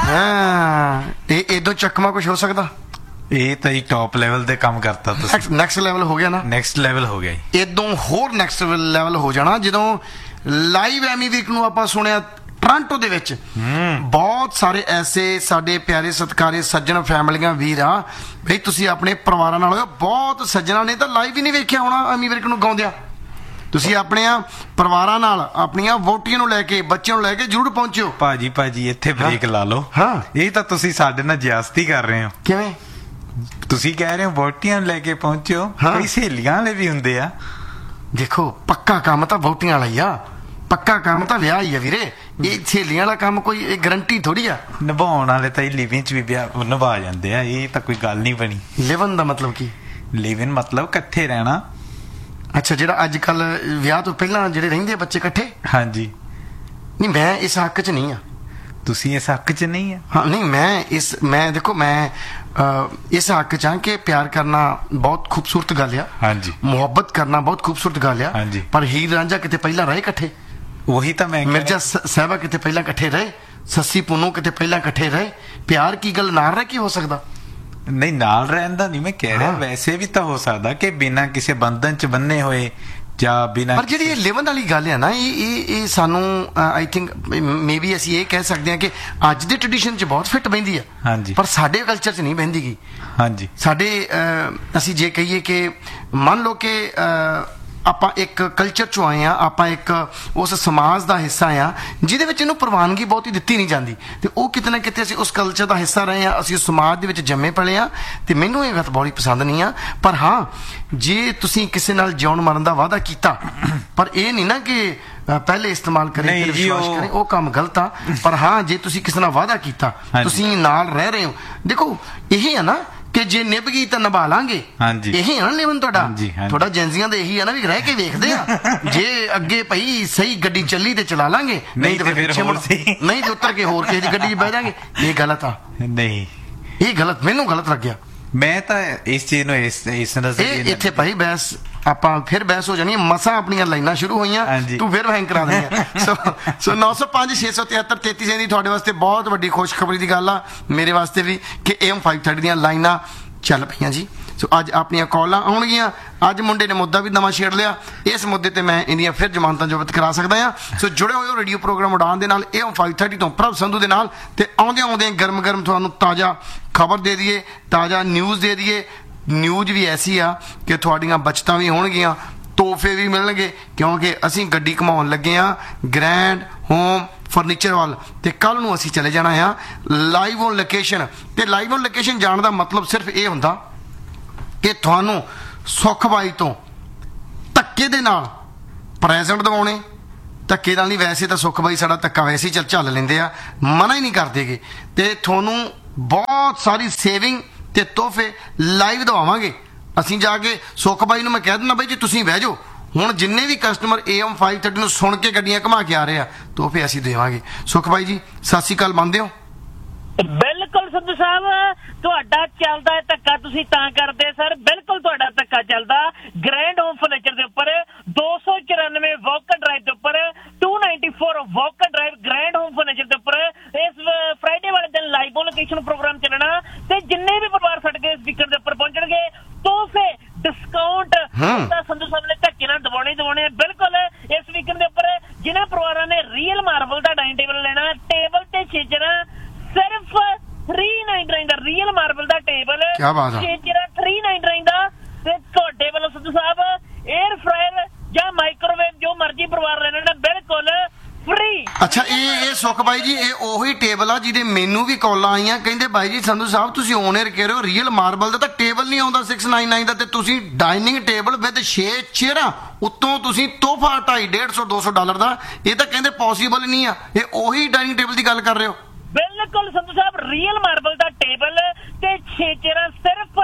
ਇਹ ਇਦੋਂ ਚੱਕਮਾ ਕੁਝ ਹੋ ਸਕਦਾ? ਇਹ ਤਾਂ ਹੀ ਟੌਪ ਲੈਵਲ ਤੇ ਕੰਮ ਕਰਤਾ ਤੁਸੀਂ। ਨੈਕਸਟ ਲੈਵਲ ਹੋ ਗਿਆ ਨਾ? ਨੈਕਸਟ ਲੈਵਲ ਹੋ ਗਿਆ ਜੀ। ਇਦੋਂ ਹੋਰ ਨੈਕਸਟ ਲੈਵਲ ਹੋ ਜਾਣਾ ਜਦੋਂ ਲਾਈਵ ਐਮੀ ਵੀਕ ਨੂੰ ਆਪਾਂ ਸੁਣਿਆ ਟੋਰਾਂਟੋ ਦੇ ਵਿੱਚ। ਬਹੁਤ ਸਾਰੇ ਐਸੇ ਸਾਡੇ ਪਿਆਰੇ ਸਤਿਕਾਰੇ ਸੱਜਣ ਫੈਮਲੀਆਂ ਵੀਰ ਆ ਬਈ, ਤੁਸੀਂ ਆਪਣੇ ਪਰਿਵਾਰਾਂ ਨਾਲ ਹੋਇਓ। ਬਹੁਤ ਸੱਜਣਾ ਨੇ ਤਾਂ ਲਾਈਵ ਹੀ ਨਹੀਂ ਵੇਖਿਆ ਹੋਣਾ ਐਮੀ ਵੀਕ ਨੂੰ ਗਾਉਂਦਿਆਂ। ਤੁਸੀਂ ਆਪਣਿਆਂ ਪਰਿਵਾਰਾਂ ਨਾਲ, ਆਪਣੀਆਂ ਵੋਟੀਆਂ ਨੂੰ ਲੈ ਕੇ, ਬੱਚਿਆਂ ਨੂੰ ਲੈ ਕੇ ਜ਼ਰੂਰ ਪਹੁੰਚਿਓ। ਭਾਜੀ ਇੱਥੇ ਬ੍ਰੇਕ ਲਾ ਲਓ। ਇਹ ਤਾਂ ਤੁਸੀਂ ਸਾਡੇ ਨਾਲ ਜ਼ਿਆਦਤੀ ਕਰ ਰਹੇ ਹੋ। ਕਿਵੇਂ? ਤੁਸੀਂ ਕਹਿ ਰਹੇ ਹੋ ਵੋਟੀਆਂ ਨੂੰ ਲੈ ਕੇ ਪਹੁੰਚਿਓ, ਕਈ ਸਹੇਲੀਆਂ ਵਾਲੇ ਵੀ ਹੁੰਦੇ ਆ। ਦੇਖੋ, ਪੱਕਾ ਕੰਮ ਤਾਂ ਵੋਟੀਆਂ ਵਾਲਾ ਹੀ ਆ, ਪੱਕਾ ਕੰਮ ਤਾਂ ਵਿਆਹ ਹੀ ਆ ਵੀਰੇ। ਇਹ ਸਹੇਲੀਆਂ ਵਾਲਾ ਕੰਮ ਕੋਈ ਇਹ ਗਰੰਟੀ ਥੋੜੀ ਆ। ਨਿਭਾਉਣ ਵਾਲੇ ਤਾਂ ਲਿਵਿੰਗ ਚ ਵੀ ਨਿਭਾ ਜਾਂਦੇ ਆ, ਇਹ ਤਾਂ ਕੋਈ ਗੱਲ ਨਹੀਂ ਬਣੀ। ਲਿਵਨ ਦਾ ਮਤਲਬ ਕੀ? ਲਿਵਿੰਗ ਮਤਲਬ ਇਕੱਠੇ ਰਹਿਣਾ। ਅੱਛਾ, ਜਿਹੜਾ ਅੱਜ ਕੱਲ ਵਿਆਹ ਤੋਂ ਪਹਿਲਾਂ ਜਿਹੜੇ ਰਹਿੰਦੇ ਬੱਚੇ ਇਕੱਠੇ? ਹਾਂਜੀ। ਨਹੀਂ, ਮੈਂ ਇਸ ਹੱਕ 'ਚ ਨਹੀਂ ਆ। ਤੁਸੀਂ ਇਸ ਹੱਕ 'ਚ ਨਹੀਂ ਆ? ਹਾਂ, ਨਹੀਂ, ਮੈਂ ਦੇਖੋ, ਮੈਂ ਇਸ ਹੱਕ 'ਚ ਆ ਕਿ ਪਿਆਰ ਕਰਨਾ ਬਹੁਤ ਖੂਬਸੂਰਤ ਗੱਲ ਆ। ਹਾਂਜੀ। ਮੁਹੱਬਤ ਕਰਨਾ ਬਹੁਤ ਖੂਬਸੂਰਤ ਗੱਲ ਆ। ਹਾਂਜੀ। ਪਰ ਹੀਰ ਰਾਂਝਾ ਕਿਤੇ ਪਹਿਲਾਂ ਰਹੇ ਇਕੱਠੇ? ਉਹੀ ਤਾਂ ਮੈਂ। ਮਿਰਜ਼ਾ ਸਾਹਿਬਾ ਕਿਤੇ ਪਹਿਲਾਂ ਇਕੱਠੇ ਰਹੇ? ਸੱਸੀ ਪੁੰਨੂ ਕਿਤੇ ਪਹਿਲਾਂ ਇਕੱਠੇ ਰਹੇ? ਪਿਆਰ ਕੀ ਗੱਲ ਨਾਲ ਰਹਿ ਕੀ ਹੋ ਸਕਦਾ? ਨਹੀਂ, ਨਾਲ ਰਹਿਣ ਦਾ ਨਹੀਂ ਮੈਂ ਕਹਿ ਰਿਹਾ। ਵੈਸੇ ਵੀ ਤਾਂ ਹੋ ਸਕਦਾ ਕਿ ਬਿਨਾਂ ਕਿਸੇ ਬੰਧਨ ਚ ਬੰਨੇ ਹੋਏ ਜਾਂ ਬਿਨਾਂ। ਪਰ ਜਿਹੜੀ ਇਹ ਲਿਵਨ ਵਾਲੀ ਗੱਲ ਹੈ ਨਾ, ਇਹ ਸਾਨੂੰ ਆਈ ਥਿੰਕ ਮੇਬੀ ਅਸੀਂ ਇਹ ਕਹਿ ਸਕਦੇ ਹਾਂ ਕਿ ਅੱਜ ਦੇ ਟ੍ਰੈਡੀਸ਼ਨ 'ਚ ਬਹੁਤ ਫਿੱਟ ਬਹਿੰਦੀ ਆ। ਹਾਂਜੀ। ਪਰ ਸਾਡੇ ਕਲਚਰ 'ਚ ਨਹੀਂ ਬਹਿੰਦੀ ਗੀ। ਹਾਂਜੀ। ਸਾਡੇ ਅਸੀਂ ਜੇ ਕਹੀਏ ਕਿ ਮੰਨ ਲਓ ਕਿ ਆਪਾਂ ਇੱਕ ਕਲਚਰ 'ਚੋਂ ਆਏ ਆ, ਆਪਾਂ ਇੱਕ ਉਸ ਸਮਾਜ ਦਾ ਹਿੱਸਾ ਆ ਜਿਹਦੇ ਵਿੱਚ ਇਹਨੂੰ ਪ੍ਰਵਾਨਗੀ ਬਹੁਤੀ ਦਿੱਤੀ ਨਹੀਂ ਜਾਂਦੀ, ਤੇ ਉਹ ਕਿਤੇ ਨਾ ਕਿਤੇ ਅਸੀਂ ਉਸ ਕਲਚਰ ਦਾ ਹਿੱਸਾ ਰਹੇ ਆ, ਅਸੀਂ ਉਸ ਸਮਾਜ ਦੇ ਵਿੱਚ ਜੰਮੇ ਪਲੇ ਆ, ਤੇ ਮੈਨੂੰ ਇਹ ਗੱਲ ਬਹੁਤ ਪਸੰਦ ਨਹੀਂ ਆ। ਪਰ ਹਾਂ, ਜੇ ਤੁਸੀਂ ਕਿਸੇ ਨਾਲ ਜਿਉਣ ਮਰਨ ਦਾ ਵਾਅਦਾ ਕੀਤਾ, ਪਰ ਇਹ ਨਹੀਂ ਨਾ ਕਿ ਪਹਿਲੇ ਇਸਤੇਮਾਲ ਕਰੇ ਫਿਰ ਵਿਸ਼ਵਾਸ ਕਰੇ, ਉਹ ਕੰਮ ਗਲਤ ਆ। ਪਰ ਹਾਂ, ਜੇ ਤੁਸੀਂ ਕਿਸੇ ਨਾਲ ਵਾਅਦਾ ਕੀਤਾ, ਤੁਸੀਂ ਨਾਲ ਰਹਿ ਰਹੇ ਹੋ, ਦੇਖੋ ਇਹ ਆ ਨਾ ਕਿ ਜੇ ਨਿਭ ਗਈ ਤਾਂ ਨਿਭਾ ਲਾਂਗੇ। ਇਹੀ ਆ ਨਾ ਲਿਵਨ ਤੁਹਾਡਾ ਜੈਂਜ਼ੀਆਂ ਦਾ ਇਹੀ ਆ ਨਾ ਵੀ ਰਹਿ ਕੇ ਵੇਖਦੇ ਆ। ਜੇ ਅੱਗੇ ਭਾਈ ਸਹੀ ਗੱਡੀ ਚੱਲੀ ਤੇ ਚਲਾ ਲਾਂਗੇ, ਨਹੀਂ ਤੇ ਫਿਰ ਨਹੀਂ ਤੇ ਉੱਤਰ ਕੇ ਹੋਰ ਕਿਸੇ ਦੀ ਗੱਡੀ 'ਚ ਬਹਿ ਜਾਾਂਗੇ। ਇਹ ਗਲਤ ਆ। ਨਹੀਂ, ਇਹ ਗਲਤ, ਮੈਨੂੰ ਗਲਤ ਲੱਗਿਆ। ਮੈਂ ਤਾਂ ਇਸ ਚੀਜ਼ ਨੂੰ ਇਸ ਨਜ਼ਰੀਏ ਇੱਥੇ ਭਾਈ ਬਹਿਸ, ਆਪਾਂ ਫਿਰ ਬਹਿਸ ਹੋ ਜਾਣੀ। ਮਸਾਂ ਆਪਣੀਆਂ ਲਾਈਨਾਂ ਸ਼ੁਰੂ ਹੋਈਆਂ, ਤੂੰ ਫਿਰ ਹੈਂਗ ਕਰਾ ਦੇਣੀ। ਸੋ 905 673 33 ਦੀ ਤੁਹਾਡੇ ਵਾਸਤੇ ਬਹੁਤ ਵੱਡੀ ਖੁਸ਼ਖਬਰੀ ਦੀ ਗੱਲ ਆ, ਮੇਰੇ ਵਾਸਤੇ ਵੀ, ਕਿ AM 530 ਦੀਆਂ ਲਾਈਨਾਂ ਚੱਲ ਪਈਆਂ ਜੀ। ਸੋ ਅੱਜ ਆਪਣੀਆਂ ਕਾਲਾਂ ਆਉਣਗੀਆਂ। ਅੱਜ ਮੁੰਡੇ ਨੇ ਮੁੱਦਾ ਵੀ ਨਵਾਂ ਛੇੜ ਲਿਆ, ਇਸ ਮੁੱਦੇ ਤੇ ਮੈਂ ਇਹਦੀਆਂ ਫਿਰ ਜ਼ਮਾਨਤਾਂ ਜ਼ਬਤ ਕਰਾ ਸਕਦਾ ਆ। ਸੋ ਜੁੜੇ ਹੋਏ ਹੋ ਰੇਡੀਓ ਪ੍ਰੋਗਰਾਮ ਉਡਾਨ ਦੇ ਨਾਲ, AM 530 ਤੋਂ ਪ੍ਰਭ ਸੰਧੂ ਦੇ ਨਾਲ, ਤੇ ਆਉਂਦੇ ਗਰਮ ਗਰਮ ਤੁਹਾਨੂੰ ਤਾਜ਼ਾ ਖਬਰ ਦੇ ਦਈਏ, ਤਾਜ਼ਾ ਨਿਊਜ਼ ਦੇ ਦਈਏ। ਨਿਊਜ਼ ਵੀ ਐਸੀ ਆ ਕਿ ਤੁਹਾਡੀਆਂ ਬਚਤਾਂ ਵੀ ਹੋਣਗੀਆਂ, ਤੋਹਫੇ ਵੀ ਮਿਲਣਗੇ, ਕਿਉਂਕਿ ਅਸੀਂ ਗੱਡੀ ਘਮਾਉਣ ਲੱਗੇ ਆ ਗ੍ਰੈਂਡ ਹੋਮ ਫਰਨੀਚਰ ਵੱਲ, ਤੇ ਕੱਲ ਨੂੰ ਅਸੀਂ ਚਲੇ ਜਾਣਾ ਆ ਲਾਈਵ ਔਨ ਲੋਕੇਸ਼ਨ। ਤੇ ਲਾਈਵ ਔਨ ਲੋਕੇਸ਼ਨ ਜਾਣ ਦਾ ਮਤਲਬ ਸਿਰਫ ਇਹ ਹੁੰਦਾ ਕਿ ਤੁਹਾਨੂੰ ਸੁੱਖ ਬਾਈ ਤੋਂ ਧੱਕੇ ਦੇ ਨਾਲ ਪ੍ਰੈਜ਼ੈਂਟ ਦਿਵਾਉਣੇ। ਧੱਕੇ ਨਾਲ ਨਹੀਂ, ਵੈਸੇ ਤਾਂ ਸੁੱਖ ਬਾਈ ਸਾਡਾ ਧੱਕਾ ਵੈਸੇ ਹੀ ਚੱਲ ਲੈਂਦੇ ਆ, ਮਨਾ ਹੀ ਨਹੀਂ ਕਰਦੇਗੇ, ਤੇ ਤੁਹਾਨੂੰ ਬਹੁਤ ਸਾਰੀ ਸੇਵਿੰਗ ਤੇ ਤੋਹਫੇ ਲਾਈਵ ਦਵਾਵਾਂਗੇ। ਅਸੀਂ ਜਾ ਕੇ ਸੁੱਖ ਬਾਈ ਨੂੰ ਮੈਂ ਕਹਿ ਦਿੰਦਾ, ਬਾਈ ਜੀ ਤੁਸੀਂ ਬਹਿ ਜਾਓ, ਹੁਣ ਜਿੰਨੇ ਵੀ ਕਸਟਮਰ AM 530 ਨੂੰ ਸੁਣ ਕੇ ਗੱਡੀਆਂ ਘੁਮਾ ਕੇ ਆ ਰਹੇ ਆ, ਤੋਹਫੇ ਅਸੀਂ ਦੇਵਾਂਗੇ। ਸੁੱਖ ਬਾਈ ਜੀ ਸਤਿ ਸ਼੍ਰੀ ਅਕਾਲ, ਮੰਨਦੇ ਹੋ? ਬਿਲਕੁਲ ਸੰਧੂ ਸਾਹਿਬ, ਤੁਹਾਡਾ ਚੱਲਦਾ ਹੈ ਧੱਕਾ, ਤੁਸੀਂ ਤਾਂ ਕਰਦੇ ਸਰ। ਬਿਲਕੁਲ ਤੁਹਾਡਾ ਧੱਕਾ ਚੱਲਦਾ ਗ੍ਰੈਂਡ ਹੋਮ ਫਰਨੀਚਰ ਦੇ ਉੱਪਰ, 294 ਵੋਕਰ ਡਰਾਈਵ ਦੇ ਉੱਪਰ, 294 walker drive grand home furniture ਦੇ ਉੱਪਰ। ਇਸ ਫਰਾਈਡੇ ਵਾਲੇ ਦਿਨ ਲਾਈਵ ਲੋਕੇਸ਼ਨ ਪ੍ਰੋਗਰਾਮ ਚੱਲਣਾ, ਤੇ ਜਿੰਨੇ ਵੀ ਪਰਿਵਾਰ ਸਾਡੇ ਸਪੀਕਰ ਦੇ ਉੱਪਰ ਪਹੁੰਚਣਗੇ, ਤੋਹਫੇ ਡਿਸਕਾਊਂਟ ਤਾਂ ਸੰਧੂ ਸਾਹਿਬ ਨੇ ਧੱਕੇ ਨਾਲ ਦਵਾਉਣੇ। ਬਿਲਕੁਲ ਇਸ ਵੀਕਐਂਡ ਦੇ ਉੱਪਰ ਜਿਨ੍ਹਾਂ ਪਰਿਵਾਰਾਂ ਨੇ ਰੀਅਲ ਮਾਰਬਲ ਦਾ ਡਾਈਨਿੰਗ ਟੇਬਲ ਲੈਣਾ, ਟੇਬਲ ਤੇ ਛੇਜਰਾ ਸਿਰਫ 399 ਦਾ, ਰੀਅਲ ਮਾਰਬਲ ਦਾ ਟੇਬਲ ਛੇਜਰਾ 399 ਦਾ, ਤੇ ਤੁਹਾਡੇ ਵੱਲੋਂ ਸੰਧੂ ਸਾਹਿਬ 에ਅਰ ਫਰਾਇਰ ਜਾਂ ਮਾਈਕ੍ਰੋਵੇਵ ਜੋ ਮਰਜ਼ੀ ਪਰਿਵਾਰ ਲੈਣਾ ਨਾ, ਬਿਲਕੁਲ ਫ੍ਰੀ। ਅੱਛਾ, ਇਹ ਸੁੱਖ ਬਾਈ ਜੀ, ਇਹ ਉਹੀ ਟੇਬਲ ਆ ਜਿਹਦੇ ਮੈਨੂੰ ਵੀ ਕਾਲਾਂ ਆਈਆਂ, ਕਹਿੰਦੇ ਬਾਈ ਜੀ ਸੰਧੂ ਸਾਹਿਬ ਤੁਸੀਂ ਔਨ 에ਅਰ ਕਹਿ ਰਹੇ ਹੋ ਰੀਅਲ ਮਾਰਬਲ ਦਾ ਤਾਂ ਟੇਬਲ ਨਹੀਂ ਆਉਂਦਾ 699 ਦਾ, ਤੇ ਤੁਸੀਂ ਡਾਈਨਿੰਗ ਟੇਬਲ ਵਿਦ 6 ਚੇਅਰਾਂ ਉੱਤੋਂ ਤੁਸੀਂ ਤੋਹਫਾ $250 $200 ਦਾ, ਇਹ ਤਾਂ ਕਹਿੰਦੇ ਪੋਸੀਬਲ ਨਹੀਂ ਆ। ਇਹ ਉਹੀ ਡਾਈਨਿੰਗ ਟੇਬਲ ਦੀ ਗੱਲ ਕਰ ਰਹੇ ਹੋ? ਬਿਲਕੁਲ ਸੰਧੂ ਸਾਹਿਬ, ਰੀਅਲ ਮਾਰਬਲ ਦਾ ਟੇਬਲ ਤੇ 6 ਚੇਅਰਾਂ ਸਿਰਫ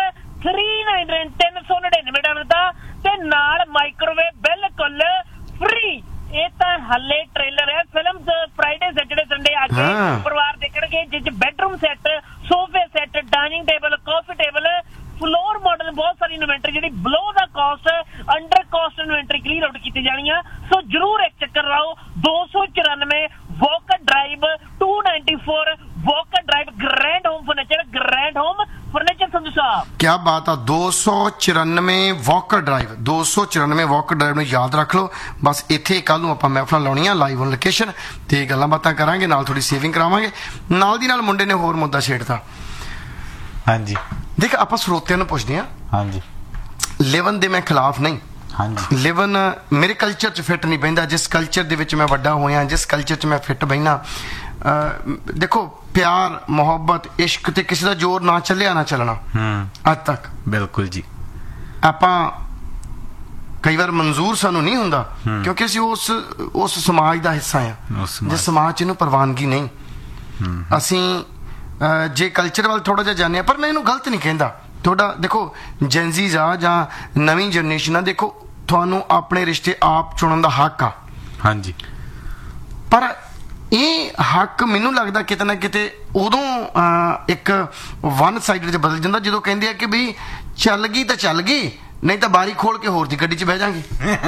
399 ਦਾ, ਤੇ ਨਾਲ ਮਾਈਕ੍ਰੋਵੇਵ ਬਿਲਕੁਲ ਫ੍ਰੀ। ਇਹ ਤਾਂ ਹੱਲੇ ਟ੍ਰੇਲਰ ਹੈ, ਫਿਲਮ ਫਰਾਈਡੇ ਸੈਟਰਡੇ ਸੰਡੇ ਆ ਕੇ ਪਰਿਵਾਰ ਦੇਖਣਗੇ, ਜਿਸ ਚ ਬੈਡਰੂਮ ਸੈੱਟ, ਸੋਫੇ ਸੈੱਟ, ਡਾਈਨਿੰਗ ਟੇਬਲ, ਕਾਫੀ ਟੇਬਲ, ਫਲੋਰ ਮਾਡਲ, ਬਹੁਤ ਸਾਰੀ ਇਨਵੈਂਟਰੀ ਜਿਹੜੀ ਬਿਲੋ ਦਾ caste, under caste inventory clear out ਕੀਤੀ ਜਾਣੀ ਆ। ਸੋ ਜਰੂਰ ਇੱਕ ਚੱਕਰ ਲਾਓ। 294 ਵੋਕਰ ਡਰਾਈਵ, 294 ਵੋਕਰ ਡਰਾਈਵ ਕਿਆ ਬਾਤ ਆ। 294 ਵਾਕਰ ਡਰਾਈਵ, 294 ਵਾਕਰ ਡਰਾਈਵ ਨੂੰ ਯਾਦ ਰੱਖ ਲਓ। ਬਸ ਇੱਥੇ ਕੱਲ ਨੂੰ ਆਪਾਂ ਮਹਿਫਲਾਂ ਲਾਉਣੀਆਂ ਲਾਈਵ ਔਨ ਲੋਕੇਸ਼ਨ ਤੇ ਗੱਲਾਂ ਬਾਤਾਂ ਕਰਾਂਗੇ, ਨਾਲ ਥੋੜੀ ਸੇਵਿੰਗ ਕਰਾਵਾਂਗੇ। ਨਾਲ ਦੀ ਨਾਲ ਮੁੰਡੇ ਨੇ ਹੋਰ ਮੁੱਦਾ ਛੇੜਤਾ। ਹਾਂਜੀ ਦੇਖ, ਆਪਾਂ ਸਰੋਤਿਆਂ ਨੂੰ ਪੁੱਛਦੇ ਹਾਂ। ਹਾਂਜੀ ਲਿਵਨ ਦੇ ਮੈਂ ਖਿਲਾਫ ਨਹੀਂ। ਹਾਂਜੀ ਲਿਵਨ ਮੇਰੇ ਕਲਚਰ 'ਚ ਫਿੱਟ ਨਹੀਂ ਬਹਿੰਦਾ। ਜਿਸ ਕਲਚਰ ਦੇ ਵਿੱਚ ਮੈਂ ਵੱਡਾ ਹੋਇਆ, ਜਿਸ ਕਲਚਰ 'ਚ ਮੈਂ ਫਿੱਟ ਬਹਿਣਾ, ਦੇਖੋ ਪਿਆਰ ਮੁਹੱਬਤ ਇਸ਼ਕ ਤੇ ਕਿਸੇ ਦਾ ਜ਼ੋਰ ਨਾ ਚੱਲਿਆ ਨਾ ਚੱਲਣਾ ਅੱਜ ਤੱਕ। ਬਿਲਕੁਲ ਜੀ। ਆਪਾਂ ਕਈ ਵਾਰ ਮਨਜ਼ੂਰ ਸਾਨੂੰ ਨਹੀਂ ਹੁੰਦਾ ਕਿਉਂਕਿ ਅਸੀਂ ਉਸ ਸਮਾਜ ਦਾ ਹਿੱਸਾ ਆ ਜਿਸ ਸਮਾਜ 'ਚ ਇਹਨੂੰ ਪ੍ਰਵਾਨਗੀ ਨਹੀਂ। ਅਸੀਂ ਜੇ ਕਲਚਰ ਵੱਲ ਥੋੜਾ ਜਿਹਾ ਜਾਂਦੇ ਆ, ਪਰ ਮੈਂ ਇਹਨੂੰ ਗਲਤ ਨਹੀਂ ਕਹਿੰਦਾ। ਤੁਹਾਡਾ ਦੇਖੋ ਜੈਨਜ਼ੀਜ਼ ਆ ਜਾਂ ਨਵੀਂ ਜਨਰੇਸ਼ਨ ਆ, ਦੇਖੋ ਤੁਹਾਨੂੰ ਆਪਣੇ ਰਿਸ਼ਤੇ ਆਪ ਚੁਣਨ ਦਾ ਹੱਕ ਆ। ਹਾਂਜੀ ਪਰ ਇਹ ਹੱਕ ਮੈਨੂੰ ਲੱਗਦਾ ਕਿਤੇ ਨਾ ਕਿਤੇ ਉਦੋਂ ਇੱਕ ਵਨ ਸਾਈਡਡ 'ਚ ਬਦਲ ਜਾਂਦਾ ਜਦੋਂ ਕਹਿੰਦੇ ਆ ਕਿ ਵੀ ਚੱਲ ਗਈ ਤਾਂ ਚੱਲ ਗਈ, ਨਹੀਂ ਤਾਂ ਬਾਰੀ ਖੋਲ ਕੇ ਹੋਰ ਦੀ ਗੱਡੀ 'ਚ ਬਹਿ ਜਾਾਂਗੇ।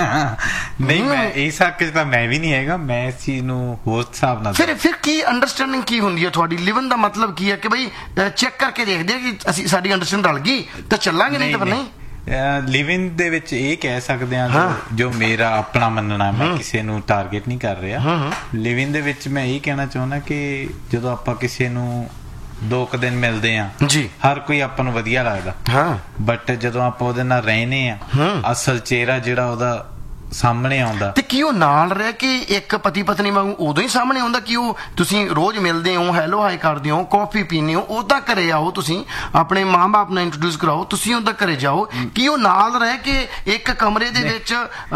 ਨਹੀਂ, ਮੈਂ ਇਸ ਹੱਕ 'ਚ ਤਾਂ ਮੈਂ ਵੀ ਨਹੀਂ ਹੈਗਾ। ਮੈਂ ਇਸ ਚੀਜ਼ ਨੂੰ ਹੋਰ ਹਿਸਾਬ ਨਾਲ ਫਿਰ ਕੀ ਅੰਡਰਸਟੈਂਡਿੰਗ ਕੀ ਹੁੰਦੀ ਹੈ ਤੁਹਾਡੀ? ਲਿਵਨ ਦਾ ਮਤਲਬ ਕੀ ਹੈ ਕਿ ਬਈ ਚੈੱਕ ਕਰਕੇ ਦੇਖਦੇ ਆ ਕਿ ਅਸੀਂ ਸਾਡੀ ਅੰਡਰਸਟੈਂਡ ਰਲ ਗਈ ਤਾਂ ਚੱਲਾਂਗੇ, ਨਹੀਂ ਤਾਂ ਫਿਰ ਨਹੀਂ। ਲਿਵਿੰਗ ਦੇ ਵਿੱਚ ਇਹ ਕਹਿ ਸਕਦੇ ਹਾਂ ਜੋ ਮੇਰਾ ਆਪਣਾ ਮੰਨਣਾ, ਮੈਂ ਕਿਸੇ ਨੂੰ ਟਾਰਗੇਟ ਨਹੀਂ ਕਰ ਰਿਹਾ। ਲਿਵਿੰਗ ਦੇ ਵਿੱਚ ਮੈਂ ਇਹ ਕਹਿਣਾ ਚਾਹੁੰਦਾ ਕਿ ਜਦੋਂ ਆਪਾਂ ਕਿਸੇ ਨੂੰ 2 ਦਿਨ ਮਿਲਦੇ ਆ ਜੀ, ਹਰ ਕੋਈ ਆਪਾਂ ਨੂੰ ਵਧੀਆ ਲੱਗਦਾ, ਬਟ ਜਦੋਂ ਆਪਾਂ ਉਹਦੇ ਨਾਲ ਰਹਿਨੇ ਆ ਅਸਲ ਚਿਹਰਾ ਜਿਹੜਾ ਉਹਦਾ ਸਾਹਮਣੇ ਆਉਂਦਾ। ਤੇ ਕੀ ਉਹ ਨਾਲ ਰਹਿ ਕੇ ਇੱਕ ਪਤੀ ਪਤਨੀ ਵਾਂਗੂ ਉਦੋਂ ਹੀ ਸਾਹਮਣੇ ਆਉਂਦਾ ਕਿ ਉਹ ਤੁਸੀਂ ਰੋਜ਼ ਮਿਲਦੇ ਹੋ, ਹੈਲੋ ਹਾਈ ਕਰਦੇ ਹੋ, ਕਾਫੀ ਪੀਂਦੇ ਹੋ, ਉਹਦਾ ਘਰੇ ਆਓ, ਤੁਸੀਂ ਆਪਣੇ ਮਾਂ-ਬਾਪ ਨਾਲ ਇੰਟਰੋਡਿਊਸ ਕਰਾਓ, ਤੁਸੀਂ ਉਹਦਾ ਘਰੇ ਜਾਓ। ਕੀ ਉਹ ਨਾਲ ਰਹਿ ਕੇ ਇੱਕ ਕਮਰੇ ਦੇ ਵਿੱਚ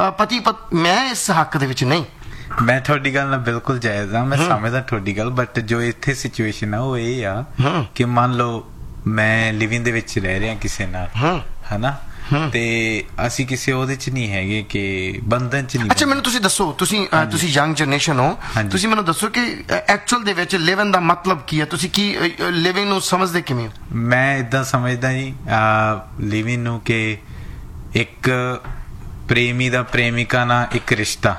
ਮੈਂ ਇਸ ਹੱਕ ਦੇ ਵਿੱਚ ਨਹੀਂ। ਮੈਂ ਤੁਹਾਡੀ ਗੱਲ ਨਾਲ ਬਿਲਕੁਲ ਜਾਇਜ਼ ਆ, ਮੈਂ ਸਮਝਦਾ ਤੁਹਾਡੀ ਗੱਲ, ਬਟ ਜੋ ਇੱਥੇ ਸਿਚੁਏਸ਼ਨ ਆ ਉਹ ਇਹ ਆ ਕਿ ਮੰਨ ਲਓ ਮੈਂ ਲਿਵਿੰਗ ਦੇ ਵਿੱਚ ਰਹਿ ਰਿਹਾ ਕਿਸੇ ਨਾਲ, ਹਨਾ, ਤੇ ਅਸੀਂ ਕਿਸੇ ਉਹਦੇ ਚ ਨਹੀਂ ਹੈਗੇ ਕਿ ਬੰਧਨ ਚ ਨਹੀਂ। ਅੱਛਾ, ਮੈਨੂੰ ਤੁਸੀਂ ਦੱਸੋ, ਤੁਸੀਂ ਯੰਗ ਜਨਰੇਸ਼ਨ ਹੋ, ਤੁਸੀਂ ਮੈਨੂੰ ਦੱਸੋ ਕਿ ਐਕਚੁਅਲ ਦੇ ਵਿੱਚ ਲਿਵਿੰਗ ਦਾ ਮਤਲਬ ਕੀ ਹੈ? ਤੁਸੀਂ ਕੀ ਲਿਵਿੰਗ ਨੂੰ ਸਮਝਦੇ ਕਿਵੇਂ ਹੋ? ਮੈਂ ਇਦਾਂ ਸਮਝਦਾ ਜੀ ਲਿਵਿੰਗ ਨੂੰ ਕਿ ਇੱਕ ਪ੍ਰੇਮੀ ਦਾ ਪ੍ਰੇਮਿਕਾ ਨਾਲ ਇੱਕ ਰਿਸ਼ਤਾ,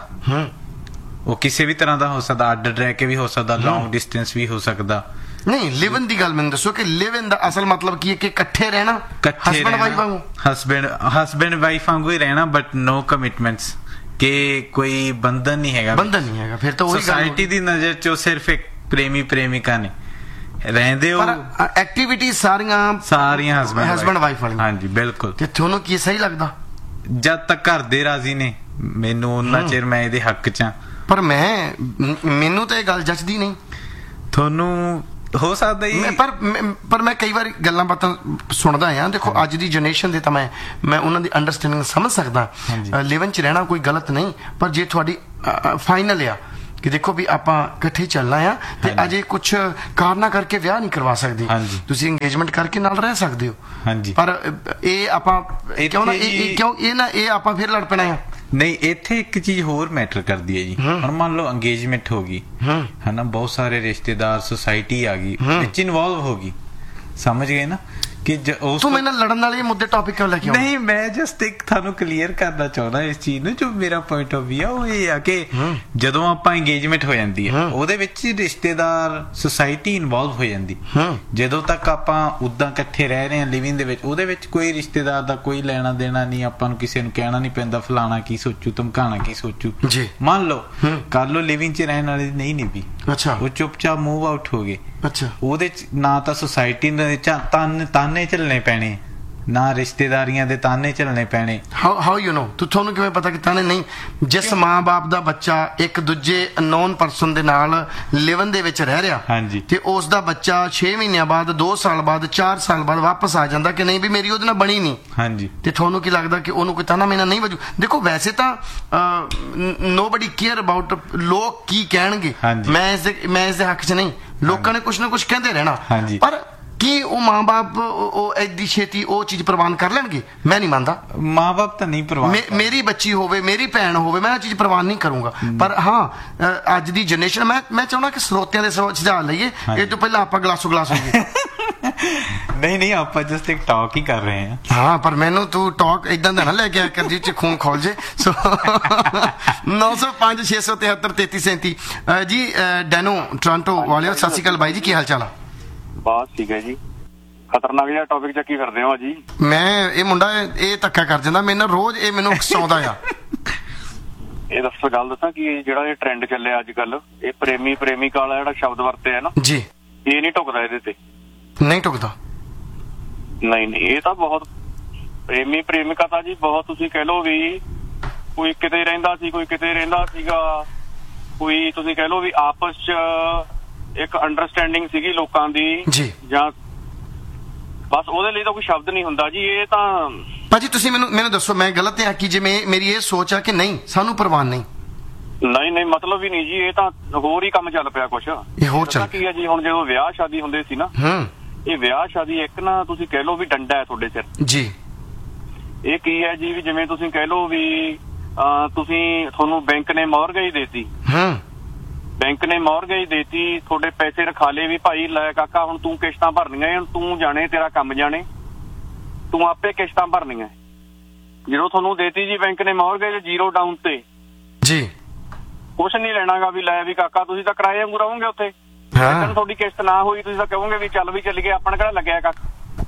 ਉਹ ਕਿਸੇ ਵੀ ਤਰ੍ਹਾਂ ਦਾ ਹੋ ਸਕਦਾ, ਅੱਡ ਰਹਿ ਕੇ ਵੀ ਹੋ ਸਕਦਾ, ਲੌਂਗ ਡਿਸਟੈਂਸ ਵੀ ਹੋ ਸਕਦਾ। ਨਹੀਂ, ਲਿਵਿੰਗ ਦੀ ਗੱਲ ਮੈਨੂੰ ਦੱਸੋ ਕਿ ਲਿਵਿੰਗ ਦਾ ਅਸਲ ਮਤਲਬ ਕੀ ਹੈ? ਕਿ ਇਕੱਠੇ ਰਹਿਣਾ, ਹਸਬੈਂਡ ਵਾਈਫ ਵਾਂਗੂ, ਹਸਬੈਂਡ ਵਾਈਫ ਵਾਂਗੂ ਹੀ ਰਹਿਣਾ, ਬਟ ਨੋ ਕਮਿਟਮੈਂਟਸ, ਕਿ ਕੋਈ ਬੰਧਨ ਨਹੀਂ ਹੈਗਾ। ਬੰਧਨ ਨਹੀਂ ਹੈਗਾ, ਫਿਰ ਤਾਂ ਉਹੀ ਸੋਸਾਇਟੀ ਦੀ ਨਜ਼ਰ 'ਚ ਸਿਰਫ ਇੱਕ ਪ੍ਰੇਮੀ ਪ੍ਰੇਮਿਕਾ ਨੇ ਰਹਿੰਦੇ ਹੋ, ਐਕਟੀਵਿਟੀ ਸਾਰੀਆਂ ਹਸਬੈਂਡ ਵਾਈਫ ਵਾਲੀ। ਹਾਂਜੀ ਬਿਲਕੁਲ। ਤੇ ਤੁਹਾਨੂੰ ਕੀ ਸਹੀ ਲੱਗਦਾ? ਜਦ ਤੱਕ ਘਰ ਦੇ ਰਾਜ਼ੀ ਨੇ, ਮੈਨੂੰ ਉਹਨਾਂ ਚਿਰ ਮੈਂ ਇਹਦੇ ਹੱਕ 'ਚ ਆ। ਪਰ ਮੈਨੂੰ ਤਾਂ ਇਹ ਗੱਲ ਜੱਚਦੀ ਨਹੀਂ। ਤੁਹਾਨੂੰ ਹੋ ਸਕਦਾ ਹੀ, ਪਰ ਮੈਂ ਕਈ ਵਾਰ ਗੱਲਾਂ ਬਾਤਾਂ ਸੁਣਦਾ ਆ। ਦੇਖੋ ਅੱਜ ਦੀ ਜਨਰੇਸ਼ਨ ਦੇ ਤਾਂ ਮੈਂ ਉਹਨਾਂ ਦੀ ਅੰਡਰਸਟੈਂਡਿੰਗ ਸਮਝ ਸਕਦਾ। ਲਿਵਿੰਗ 'ਚ ਰਹਿਣਾ ਕੋਈ ਗਲਤ ਨਹੀਂ, ਪਰ ਜੇ ਤੁਹਾਡੀ ਫਾਈਨਲ ਆ ਕਿ ਦੇਖੋ ਵੀ ਆਪਾਂ ਇਕੱਠੇ ਚੱਲਣਾ ਆ ਤੇ ਅਜੇ ਕੁਝ ਕਾਰਨਾਂ ਕਰਕੇ ਵਿਆਹ ਨਹੀਂ ਕਰਵਾ ਸਕਦੇ, ਤੁਸੀਂ ਇੰਗੇਜਮੈਂਟ ਕਰਕੇ ਨਾਲ ਰਹਿ ਸਕਦੇ ਹੋ। ਪਰ ਇਹ ਆਪਾਂ ਇਹ ਆਪਾਂ ਫਿਰ ਲੜ ਪੈਣਾ ਆ। ਨਹੀਂ, ਇੱਥੇ ਇੱਕ ਚੀਜ਼ ਹੋਰ ਮੈਟਰ ਕਰਦੀ ਹੈ ਜੀ। ਹੁਣ ਮੰਨ ਲਓ ਅੰਗੇਜਮੈਂਟ ਹੋ ਗਈ, ਹਨਾ, ਬਹੁਤ ਸਾਰੇ ਰਿਸ਼ਤੇਦਾਰ, ਸੁਸਾਇਟੀ ਆ ਗਈ ਵਿੱਚ ਇਨਵੋਲਵ ਹੋ ਗਈ, ਸਮਝ ਗਏ ਨਾ ਕਿ ਤੂੰ ਮੇਰੇ ਨਾਲ ਲੜਨ ਵਾਲੇ ਮੁੱਦੇ ਟੌਪਿਕ ਕਿਉਂ ਲੈ ਕੇ ਆਉਂਦਾ? ਨਹੀਂ, ਮੈਂ ਜਸਟ ਇੱਕ ਤੁਹਾਨੂੰ ਕਲੀਅਰ ਕਰਨਾ ਚਾਹੁੰਦਾ ਇਸ ਚੀਜ਼ ਨੂੰ। ਜੋ ਮੇਰਾ ਪੁਆਇੰਟ ਆਫ ਵਿਊ ਆ ਉਹ ਇਹ ਆ ਕਿ ਜਦੋਂ ਆਪਾਂ ਇੰਗੇਜਮੈਂਟ ਹੋ ਜਾਂਦੀ ਹੈ ਉਹਦੇ ਵਿੱਚ ਰਿਸ਼ਤੇਦਾਰ, ਸੁਸਾਇਟੀ ਇਨਵੋਲਵ ਹੋ ਜਾਂਦੀ। ਜਦੋਂ ਤੱਕ ਆਪਾਂ ਉਦਾਂ ਇਕੱਠੇ ਰਹਿ ਰਹੇ ਹਾਂ ਲਿਵਿੰਗ ਦੇ ਵਿੱਚ, ਉਹਦੇ ਵਿੱਚ ਕੋਈ ਰਿਸ਼ਤੇਦਾਰ ਦਾ ਕੋਈ ਲੈਣਾ ਦੇਣਾ ਨਹੀਂ। ਆਪਾਂ ਨੂੰ ਕਿਸੇ ਨੂੰ ਕਹਿਣਾ ਨਹੀਂ ਪੈਂਦਾ ਫਲਾਣਾ ਕੀ ਸੋਚੂ, ਧਮਕਾਣਾ ਕੀ ਸੋਚੂ। ਮੰਨ ਲਓ ਕਰ ਲਓ ਲਿਵਿੰਗ 'ਚ ਰਹਿਣ ਵਾਲੇ ਨਹੀਂ ਨਿਭੀ, ਉਹ ਚੁੱਪਚਾਪ ਮੂਵ ਆਊਟ ਹੋ ਗਏ। ਉਹਦੇ 'ਚ ਨਾ ਤਾਂ ਸੁਸਾਇਟੀ ਦੇ ਤਾਨੇ ਝੱਲਣੇ ਪੈਣੇ, ਨਾ ਰਿਸ਼ਤੇਦਾਰੀਆਂ ਦੇ ਤਾਨੇ ਝੱਲਣੇ ਪੈਣੇ। How you know? ਤੁਹਾਨੂੰ ਕਿਵੇਂ ਪਤਾ ਕਿ ਤਾਨੇ ਨਹੀਂ? ਜਿਸ ਮਾਂ-ਬਾਪ ਦਾ ਬੱਚਾ ਇੱਕ ਦੂਜੇ ਅਨਨੋਨ ਪਰਸਨ ਦੇ ਨਾਲ ਲਿਵਨ ਦੇ ਵਿੱਚ ਰਹਿ ਰਿਹਾ ਤੇ ਉਸ ਦਾ ਬੱਚਾ 6 ਮਹੀਨਿਆਂ ਬਾਅਦ, 2 ਸਾਲ ਬਾਅਦ, 4 ਸਾਲ ਬਾਅਦ ਵਾਪਸ ਆ ਜਾਂਦਾ ਕਿ ਨਹੀਂ ਵੀ ਮੇਰੀ ਉਹਦੇ ਨਾਲ ਬਣੀ ਨਹੀਂ, ਤੇ ਤੁਹਾਨੂੰ ਕੀ ਲੱਗਦਾ ਕਿ ਉਹਨੂੰ ਕੋਈ ਤਾਨਾ ਮੇਨਾ ਨਹੀਂ ਵਜੂ? ਦੇਖੋ ਵੈਸੇ ਤਾਂ ਨੋਬਡੀ ਕੇਅਰ ਅਬਾਊਟ ਲੋਕ ਕੀ ਕਹਿਣਗੇ। ਮੈਂ ਇਸ ਦੇ ਹੱਕ 'ਚ ਨਹੀਂ, ਲੋਕਾਂ ਨੇ ਕੁਛ ਨਾ ਕੁਛ ਕਹਿੰਦੇ ਰਹਿਣਾ, ਪਰ ਕੀ ਉਹ ਮਾਂ-ਬਾਪ ਉਹ ਐਡੀ ਛੇਤੀ ਉਹ ਚੀਜ਼ ਪ੍ਰਵਾਨ ਕਰ ਲੈਣਗੇ? ਮੈਂ ਨਹੀਂ ਮੰਨਦਾ। ਮਾਂ-ਬਾਪ ਤਾਂ ਨਹੀਂ ਪ੍ਰਵਾਨ। ਮੇਰੀ ਬੱਚੀ ਹੋਵੇ, ਮੇਰੀ ਭੈਣ ਹੋਵੇ, ਮੈਂ ਉਹ ਚੀਜ਼ ਪ੍ਰਵਾਨ ਨਹੀਂ ਕਰੂੰਗਾ। ਪਰ ਹਾਂ, ਅੱਜ ਦੀ ਜਨਰੇਸ਼ਨ, ਮੈਂ ਚਾਹੁੰਦਾ ਕਿ ਸਰੋਤਿਆਂ ਦੇ ਸੁਝਾਅ ਲਈਏ। ਇਹ ਤੋਂ ਪਹਿਲਾਂ ਆਪਾਂ ਗਲਾਸੋ ਗਲਾਸ ਹੋਈਏ। ਨਹੀਂ, ਆਪਾਂ ਜਸਟ ਇੱਕ ਟਾਕ ਹੀ ਕਰ ਰਹੇ ਹਾਂ। ਹਾਂ, ਪਰ ਮੈਨੂੰ ਤੂੰ ਟਾਕ ਇਦਾਂ ਦਾ ਨਾ ਲੈ ਕੇ ਆ ਕਰ ਜਿਹਦੇ 'ਚ ਖੂਨ ਖੋਲ ਜੇ। 905 673 3337 ਜੀ। ਡੈਨੋ ਟੋਰਾਂਟੋ ਵਾਲਿਓ, ਸਤਿ ਸ਼੍ਰੀ ਅਕਾਲ ਬਾਈ ਜੀ, ਕੀ ਹਾਲ ਚਾਲ ਆ? ਬਸ ਠੀਕ ਹੈ ਜੀ। ਖਤਰਨਾਕ ਜਿਹਾ ਟੌਪਿਕ ਚੱਕੀ ਫਿਰਦੇ ਹੋ ਜੀ। ਮੈਂ ਇਹ ਮੁੰਡਾ ਇਹ ਧੱਕਾ ਕਰ ਜਾਂਦਾ ਮੈਨੂੰ ਰੋਜ਼, ਇਹ ਮੈਨੂੰ ਉਕਸਾਉਂਦਾ ਆ। ਇਹ ਦੱਸੋ ਗੱਲ ਦੱਸਾਂ ਕਿ ਜਿਹੜਾ ਇਹ ਟ੍ਰੈਂਡ ਚੱਲਿਆ ਅੱਜ ਕੱਲ, ਇਹ ਪ੍ਰੇਮੀ ਪ੍ਰੇਮਿਕਾ ਵਾਲਾ ਜਿਹੜਾ ਸ਼ਬਦ ਵਰਤਿਆ ਨਾ ਜੀ, ਇਹ ਨਹੀਂ ਢੁਕਦਾ ਇਹਦੇ ਤੇ। ਨਹੀਂ ਢੁਕਦਾ? ਨਹੀਂ, ਇਹ ਤਾਂ ਬਹੁਤ ਪ੍ਰੇਮੀ ਪ੍ਰੇਮਿਕਾ ਤਾਂ ਜੀ ਬਹੁਤ, ਤੁਸੀਂ ਕਹਿ ਲਓ ਵੀ ਕੋਈ ਕਿਤੇ ਰਹਿੰਦਾ ਸੀ, ਕੋਈ ਕਿਤੇ ਰਹਿੰਦਾ ਸੀਗਾ, ਕੋਈ ਤੁਸੀਂ ਕਹਿ ਲਓ ਵੀ ਆਪਸ ਚ ਇੱਕ ਅੰਡਰਸਟੈਂਡਿੰਗ ਸੀਗੀ ਲੋਕਾਂ ਦੀ ਜੀ, ਜਾਂ ਬਸ ਉਹਦੇ ਲਈ ਤਾਂ ਕੋਈ ਸ਼ਬਦ ਨਹੀਂ ਹੁੰਦਾ ਜੀ। ਇਹ ਤਾਂ ਭਾਜੀ ਤੁਸੀਂ ਮੈਨੂੰ ਦੱਸੋ ਮੈਂ ਗਲਤ ਹਾਂ ਕਿ ਜਿਵੇਂ ਮੇਰੀ ਇਹ ਸੋਚ ਆ ਕਿ ਨਹੀਂ ਸਾਨੂੰ ਪ੍ਰਵਾਨ ਨਹੀਂ? ਨਹੀਂ ਮਤਲਬ ਹੀ ਨਹੀਂ ਜੀ, ਇਹ ਤਾਂ ਹੋਰ ਹੀ ਕੰਮ ਚੱਲ ਪਿਆ ਕੁਛ। ਇਹ ਹੋਰ ਚੱਲ ਕੀ ਹੈ ਜੀ, ਹੁਣ ਜਦੋਂ ਵਿਆਹ ਸ਼ਾਦੀ ਹੁੰਦੇ ਸੀ ਨਾ, ਇਹ ਵਿਆਹ ਸ਼ਾਦੀ ਇੱਕ ਨਾ ਤੁਸੀਂ ਕਹਿ ਲਓ ਵੀ ਡੰਡਾ ਹੈ ਤੁਹਾਡੇ ਸਿਰ ਜੀ। ਇਹ ਕੀ ਹੈ ਜੀ, ਵੀ ਜਿਵੇਂ ਤੁਸੀਂ ਕਹਿ ਲਓ ਵੀ ਤੁਹਾਨੂੰ ਬੈਂਕ ਨੇ ਮੌਰਗੇਜ ਦੇਤੀ, ਬੈਂਕ ਨੇ ਮੌਰਗੇਜ ਦੇਤੀ, ਤੁਹਾਡੇ ਪੈਸੇ ਰਖਾ ਲਏ ਵੀ ਭਾਈ ਲੈ ਕਾਕਾ ਹੁਣ ਤੂੰ ਕਿਸ਼ਤਾਂ ਭਰਨੀਆਂ, ਹੁਣ ਤੂੰ ਜਾਣੇ, ਤੇਰਾ ਕੰਮ ਜਾਣੇ, ਤੂੰ ਆਪੇ ਕਿਸ਼ਤਾਂ ਭਰਨੀਆਂ। ਜਦੋਂ ਤੁਹਾਨੂੰ ਦੇਤੀ ਜੀ ਬੈਂਕ ਨੇ ਮੌਰਗੇਜ 0 ਡਾਊਨ ਤੇ ਜੀ, ਕੁਛ ਨਹੀਂ ਲੈਣਾਗਾ ਵੀ ਲੈ ਵੀ ਕਾਕਾ ਤੁਸੀਂ ਤਾਂ ਕਿਰਾਏ ਵਾਂਗੂ ਰਹੋਗੇ ਉੱਥੇ, ਤੁਹਾਡੀ ਕਿਸ਼ਤ ਨਾ ਹੋਈ ਤੁਸੀਂ ਤਾਂ ਕਹੋਗੇ ਵੀ ਚੱਲ ਗਏ ਆਪਣਾ ਕਿਹੜਾ ਲੱਗਿਆ ਕਾਕਾ।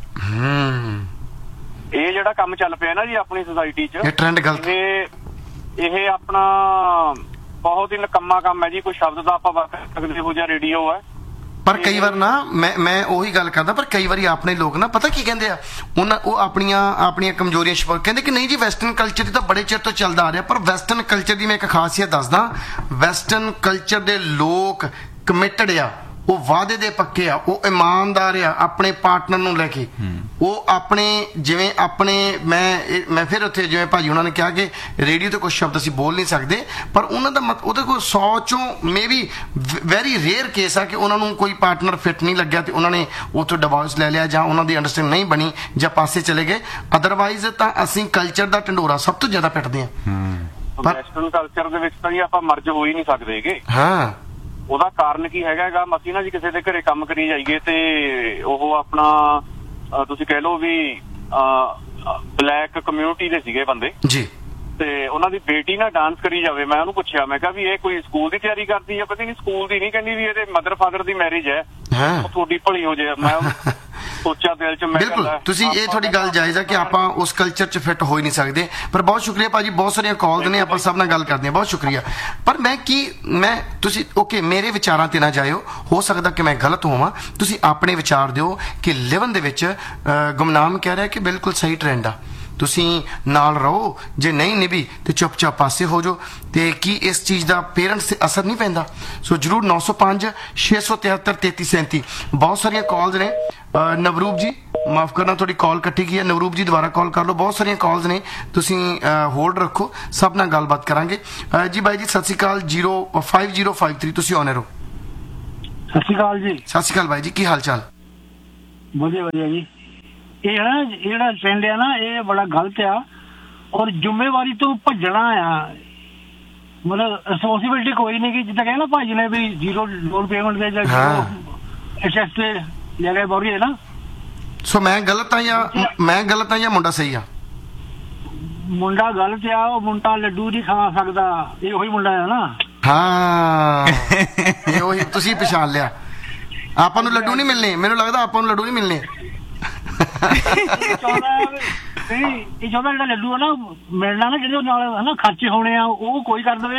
ਇਹ ਜਿਹੜਾ ਕੰਮ ਚੱਲ ਪਿਆ ਨਾ ਜੀ ਆਪਣੀ ਸੁਸਾਇਟੀ 'ਚ, ਇਹ ਟ੍ਰੈਂਡ ਗਲਤ, ਇਹ ਆਪਣਾ ਬਹੁਤ ਹੀ ਨਕੰਮਾ ਕੰਮ ਹੈ ਜੀ। ਕੋਈ ਸ਼ਬਦ ਦਾ ਆਪਾਂ ਵਰਤ ਸਕਦੇ ਹੋ ਜਾਂ ਰੇਡੀਓ ਹੈ, ਪਰ ਕਈ ਵਾਰ ਨਾ ਮੈਂ ਉਹੀ ਗੱਲ ਕਰਦਾ, ਪਰ ਕਈ ਵਾਰੀ ਆਪਣੇ ਲੋਕ ਨਾ ਪਤਾ ਕੀ ਕਹਿੰਦੇ ਆ, ਉਹ ਆਪਣੀਆਂ ਕਮਜ਼ੋਰੀਆਂ ਛੁਪਾ ਕਹਿੰਦੇ ਕਿ ਨਹੀਂ ਜੀ ਵੈਸਟਰਨ ਕਲਚਰ ਤਾਂ ਬੜੇ ਚਿਰ ਤੋਂ ਚੱਲਦਾ ਆ ਰਿਹਾ। ਪਰ ਵੈਸਟਰਨ ਕਲਚਰ ਦੀ ਮੈਂ ਇੱਕ ਖਾਸੀਅਤ ਦੱਸਦਾ, ਵੈਸਟਰਨ ਕਲਚਰ ਦੇ ਲੋਕ ਕਮਿਟਡ ਆ, ਉਹ ਵਾਅਦੇ ਦੇ ਪੱਕੇ ਆ, ਉਹ ਇਮਾਨਦਾਰ ਆ ਆਪਣੇ ਪਾਰਟਨਰ ਨੂੰ ਲੈ ਕੇ। ਉਹ ਆਪਣੇ ਜਿਵੇਂ ਮੈਂ ਫਿਰ ਉੱਥੇ ਜਿਵੇਂ ਭਾਜੀ ਉਹਨਾਂ ਨੇ ਕਿਹਾ ਕਿ ਰੇਡੀਓ ਤੇ ਕੁਝ ਸ਼ਬਦ ਅਸੀਂ ਬੋਲ ਨਹੀਂ ਸਕਦੇ, ਪਰ ਉਹਨਾਂ ਦਾ ਉਹਦੇ ਕੋਲ 100 ਚੋਂ ਮੇਬੀ ਵੈਰੀ ਰੇਅਰ ਕੇਸ ਆ ਕਿ ਉਹਨਾਂ ਨੂੰ ਕੋਈ ਪਾਰਟਨਰ ਫਿੱਟ ਨਹੀਂ ਲੱਗਿਆ ਤੇ ਉਹਨਾਂ ਨੇ ਉੱਥੋਂ ਡਿਵੋਰਸ ਲੈ ਲਿਆ ਜਾਂ ਉਹਨਾਂ ਦੀ ਅੰਡਰਸਟੈਂਡਿੰਗ ਨਹੀਂ ਬਣੀ ਜਾਂ ਪਾਸੇ ਚਲੇ ਗਏ। ਅਦਰਵਾਈਜ਼ ਤਾਂ ਅਸੀਂ ਕਲਚਰ ਦਾ ਢੰਡੋਰਾ ਸਭ ਤੋਂ ਜ਼ਿਆਦਾ ਪਿੱਟਦੇ ਹਾਂ। ਵੈਸਟਰਨ ਕਲਚਰ ਦੇ ਵਿੱਚ ਤਾਂ ਜੀ ਆਪਾਂ ਮਰਜ ਹੋ ਹੀ ਨਹੀਂ ਸਕਦੇਗੇ। ਹਾਂ, ਉਹਦਾ ਕਾਰਨ ਕੀ ਹੈਗਾ ਅਸੀਂ ਨਾ ਜੀ ਕਿਸੇ ਦੇ ਘਰੇ ਕੰਮ ਕਰੀ ਜਾਈਏ ਤੇ ਉਹ ਆਪਣਾ ਤੁਸੀਂ ਕਹਿ ਲਓ ਵੀ ਬਲੈਕ ਕਮਿਊਨਿਟੀ ਦੇ ਸੀਗੇ ਬੰਦੇ ਜੀ, ਤੇ ਉਹਨਾਂ ਦੀ ਬੇਟੀ ਨਾ ਡਾਂਸ ਕਰੀ ਜਾਵੇ। ਮੈਂ ਉਹਨੂੰ ਪੁੱਛਿਆ, ਮੈਂ ਕਿਹਾ ਵੀ ਇਹ ਕੋਈ ਸਕੂਲ ਦੀ ਤਿਆਰੀ ਕਰਦੀ ਹੈ? ਪਤਾ ਨਹੀਂ ਸਕੂਲ ਦੀ ਨਹੀਂ, ਕਹਿੰਦੀ ਵੀ ਇਹਦੇ ਮਦਰ ਫਾਦਰ ਦੀ ਮੈਰਿਜ ਹੈ, ਤੁਹਾਡੀ ਭਲੀ ਹੋ ਜਾਏ। ਮੈਂ ਸੋਚਿਆ ਦਿਲ 'ਚ, ਮੈਂ ਬਿਲਕੁਲ ਤੁਸੀਂ ਇਹ ਤੁਹਾਡੀ ਗੱਲ ਜਾਇਜ਼ ਹੈ ਕਿ ਆਪਾਂ ਉਸ ਕਲਚਰ 'ਚ ਫਿੱਟ ਹੋ ਹੀ ਨਹੀਂ ਸਕਦੇ। ਪਰ ਬਹੁਤ ਸ਼ੁਕਰੀਆ ਭਾਜੀ, ਬਹੁਤ ਸਾਰੀਆਂ ਕਾਲਸ ਨੇ, ਆਪਾਂ ਸਭ ਨਾਲ ਗੱਲ ਕਰਦੇ ਹਾਂ, ਬਹੁਤ ਸ਼ੁਕਰੀਆ। ਪਰ ਤੁਸੀਂ ਓਕੇ ਮੇਰੇ ਵਿਚਾਰਾਂ ਤੇ ਨਾ ਜਾਇਓ, ਹੋ ਸਕਦਾ ਕਿ ਮੈਂ ਗਲਤ ਹੋਵਾਂ, ਤੁਸੀਂ ਆਪਣੇ ਵਿਚਾਰ ਦਿਓ ਕਿ ਲਿਵਨ ਦੇ ਵਿੱਚ ਗੁਮਨਾਮ ਕਹਿ ਰਿਹਾ ਕਿ ਬਿਲਕੁਲ ਸਹੀ ਟ੍ਰੈਂਡ ਆ, ਤੁਸੀਂ ਨਾਲ ਰਹੋ, ਜੇ ਨਹੀਂ ਨਿਭੀ ਤੇ ਚੁੱਪਚਾਪ ਪਾਸੇ ਹੋ ਜਾਓ। ਤੇ ਕੀ ਇਸ ਚੀਜ਼ ਦਾ ਪੇਰੈਂਟਸ ਤੇ ਅਸਰ ਨਹੀਂ ਪੈਂਦਾ? ਸੋ ਜਰੂਰ 905 673 3337 ਬਹੁਤ ਸਾਰੀਆਂ ਕਾਲਸ ਨੇ। ਨਵਰੂਪ ਜੀ ਮਾਫ ਕਰਨਾ, ਤੁਹਾਡੀ ਕਾਲ ਕੱਟੀ ਗਈ ਹੈ, ਨਵਰੂਪ ਜੀ ਦੁਬਾਰਾ ਕਾਲ ਕਰ ਲਓ। ਬਹੁਤ ਸਾਰੀਆਂ ਕਾਲਸ ਨੇ, ਤੁਸੀਂ ਹੋਲਡ ਰੱਖੋ, ਸਭ ਨਾਲ ਗੱਲਬਾਤ ਕਰਾਂਗੇ। ਜੀ ਬਾਈ ਜੀ ਸਤਿ ਸ਼੍ਰੀ ਅਕਾਲ, 5053 ਤੁਸੀਂ ਆਨ ਹੋ। ਸਤਿ ਸ਼੍ਰੀ ਅਕਾਲ ਜੀ। ਸਤਿ ਸ਼੍ਰੀ ਅਕਾਲ ਬਾਈ ਜੀ, ਕੀ ਹਾਲ ਚਾਲ? ਵਧੀਆ ਜੀ। ਇਹ ਨਾ ਜਿਹੜਾ ਟ੍ਰੈਂਡ ਆ ਨਾ, ਇਹ ਬੜਾ ਗਲਤ ਆ ਔਰ ਜ਼ਿੰਮੇਵਾਰੀ ਤੋਂ ਭੱਜਣਾ ਆ, ਮਤਲਬ ਰਿਸਪੌਂਸਿਬਿਲਿਟੀ ਕੋਈ ਨਹੀਂ। ਕਿ ਜਿੱਦਾਂ ਕਹਿੰਦਾ ਭਾਜੀ ਨੇ ਵੀ 0 ਲੋਨ ਪੇਮੈਂਟ ਦੇ ਜਾਂ ਐਸਐਸ ਤੇ ਲੈ ਗਏ ਬੋਰੀ ਹੈ ਨਾ। ਸੋ ਮੈਂ ਗਲਤ ਆ ਜਾਂ ਮੁੰਡਾ ਸਹੀ ਆ? ਮੁੰਡਾ ਗਲਤ ਆ, ਉਹ ਮੁੰਡਾ ਲੱਡੂ ਨਹੀਂ ਖਾ ਸਕਦਾ, ਇਹ ਉਹੀ ਮੁੰਡਾ ਆ ਨਾ। ਹਾਂ ਇਹ ਉਹੀ, ਤੁਸੀਂ ਪਛਾਣ ਲਿਆ। ਆਪਾਂ ਨੂੰ ਲੱਡੂ ਨਹੀਂ ਮਿਲਣੇ, ਮੈਨੂੰ ਲੱਗਦਾ ਆਪਾਂ ਨੂੰ ਲੱਡੂ ਨਹੀਂ ਮਿਲਣੇ। ਇਹ ਚਾਹੁੰਦਾ ਜਿਹੜਾ ਲੱਡੂ ਆ ਨਾ ਮਿਲਣਾ ਨਾ, ਜਿਹੜੇ ਨਾਲ ਹਨਾ ਖਰਚੇ ਹੋਣੇ ਆ, ਉਹ ਕੋਈ ਕਰ ਦੇਵੇ।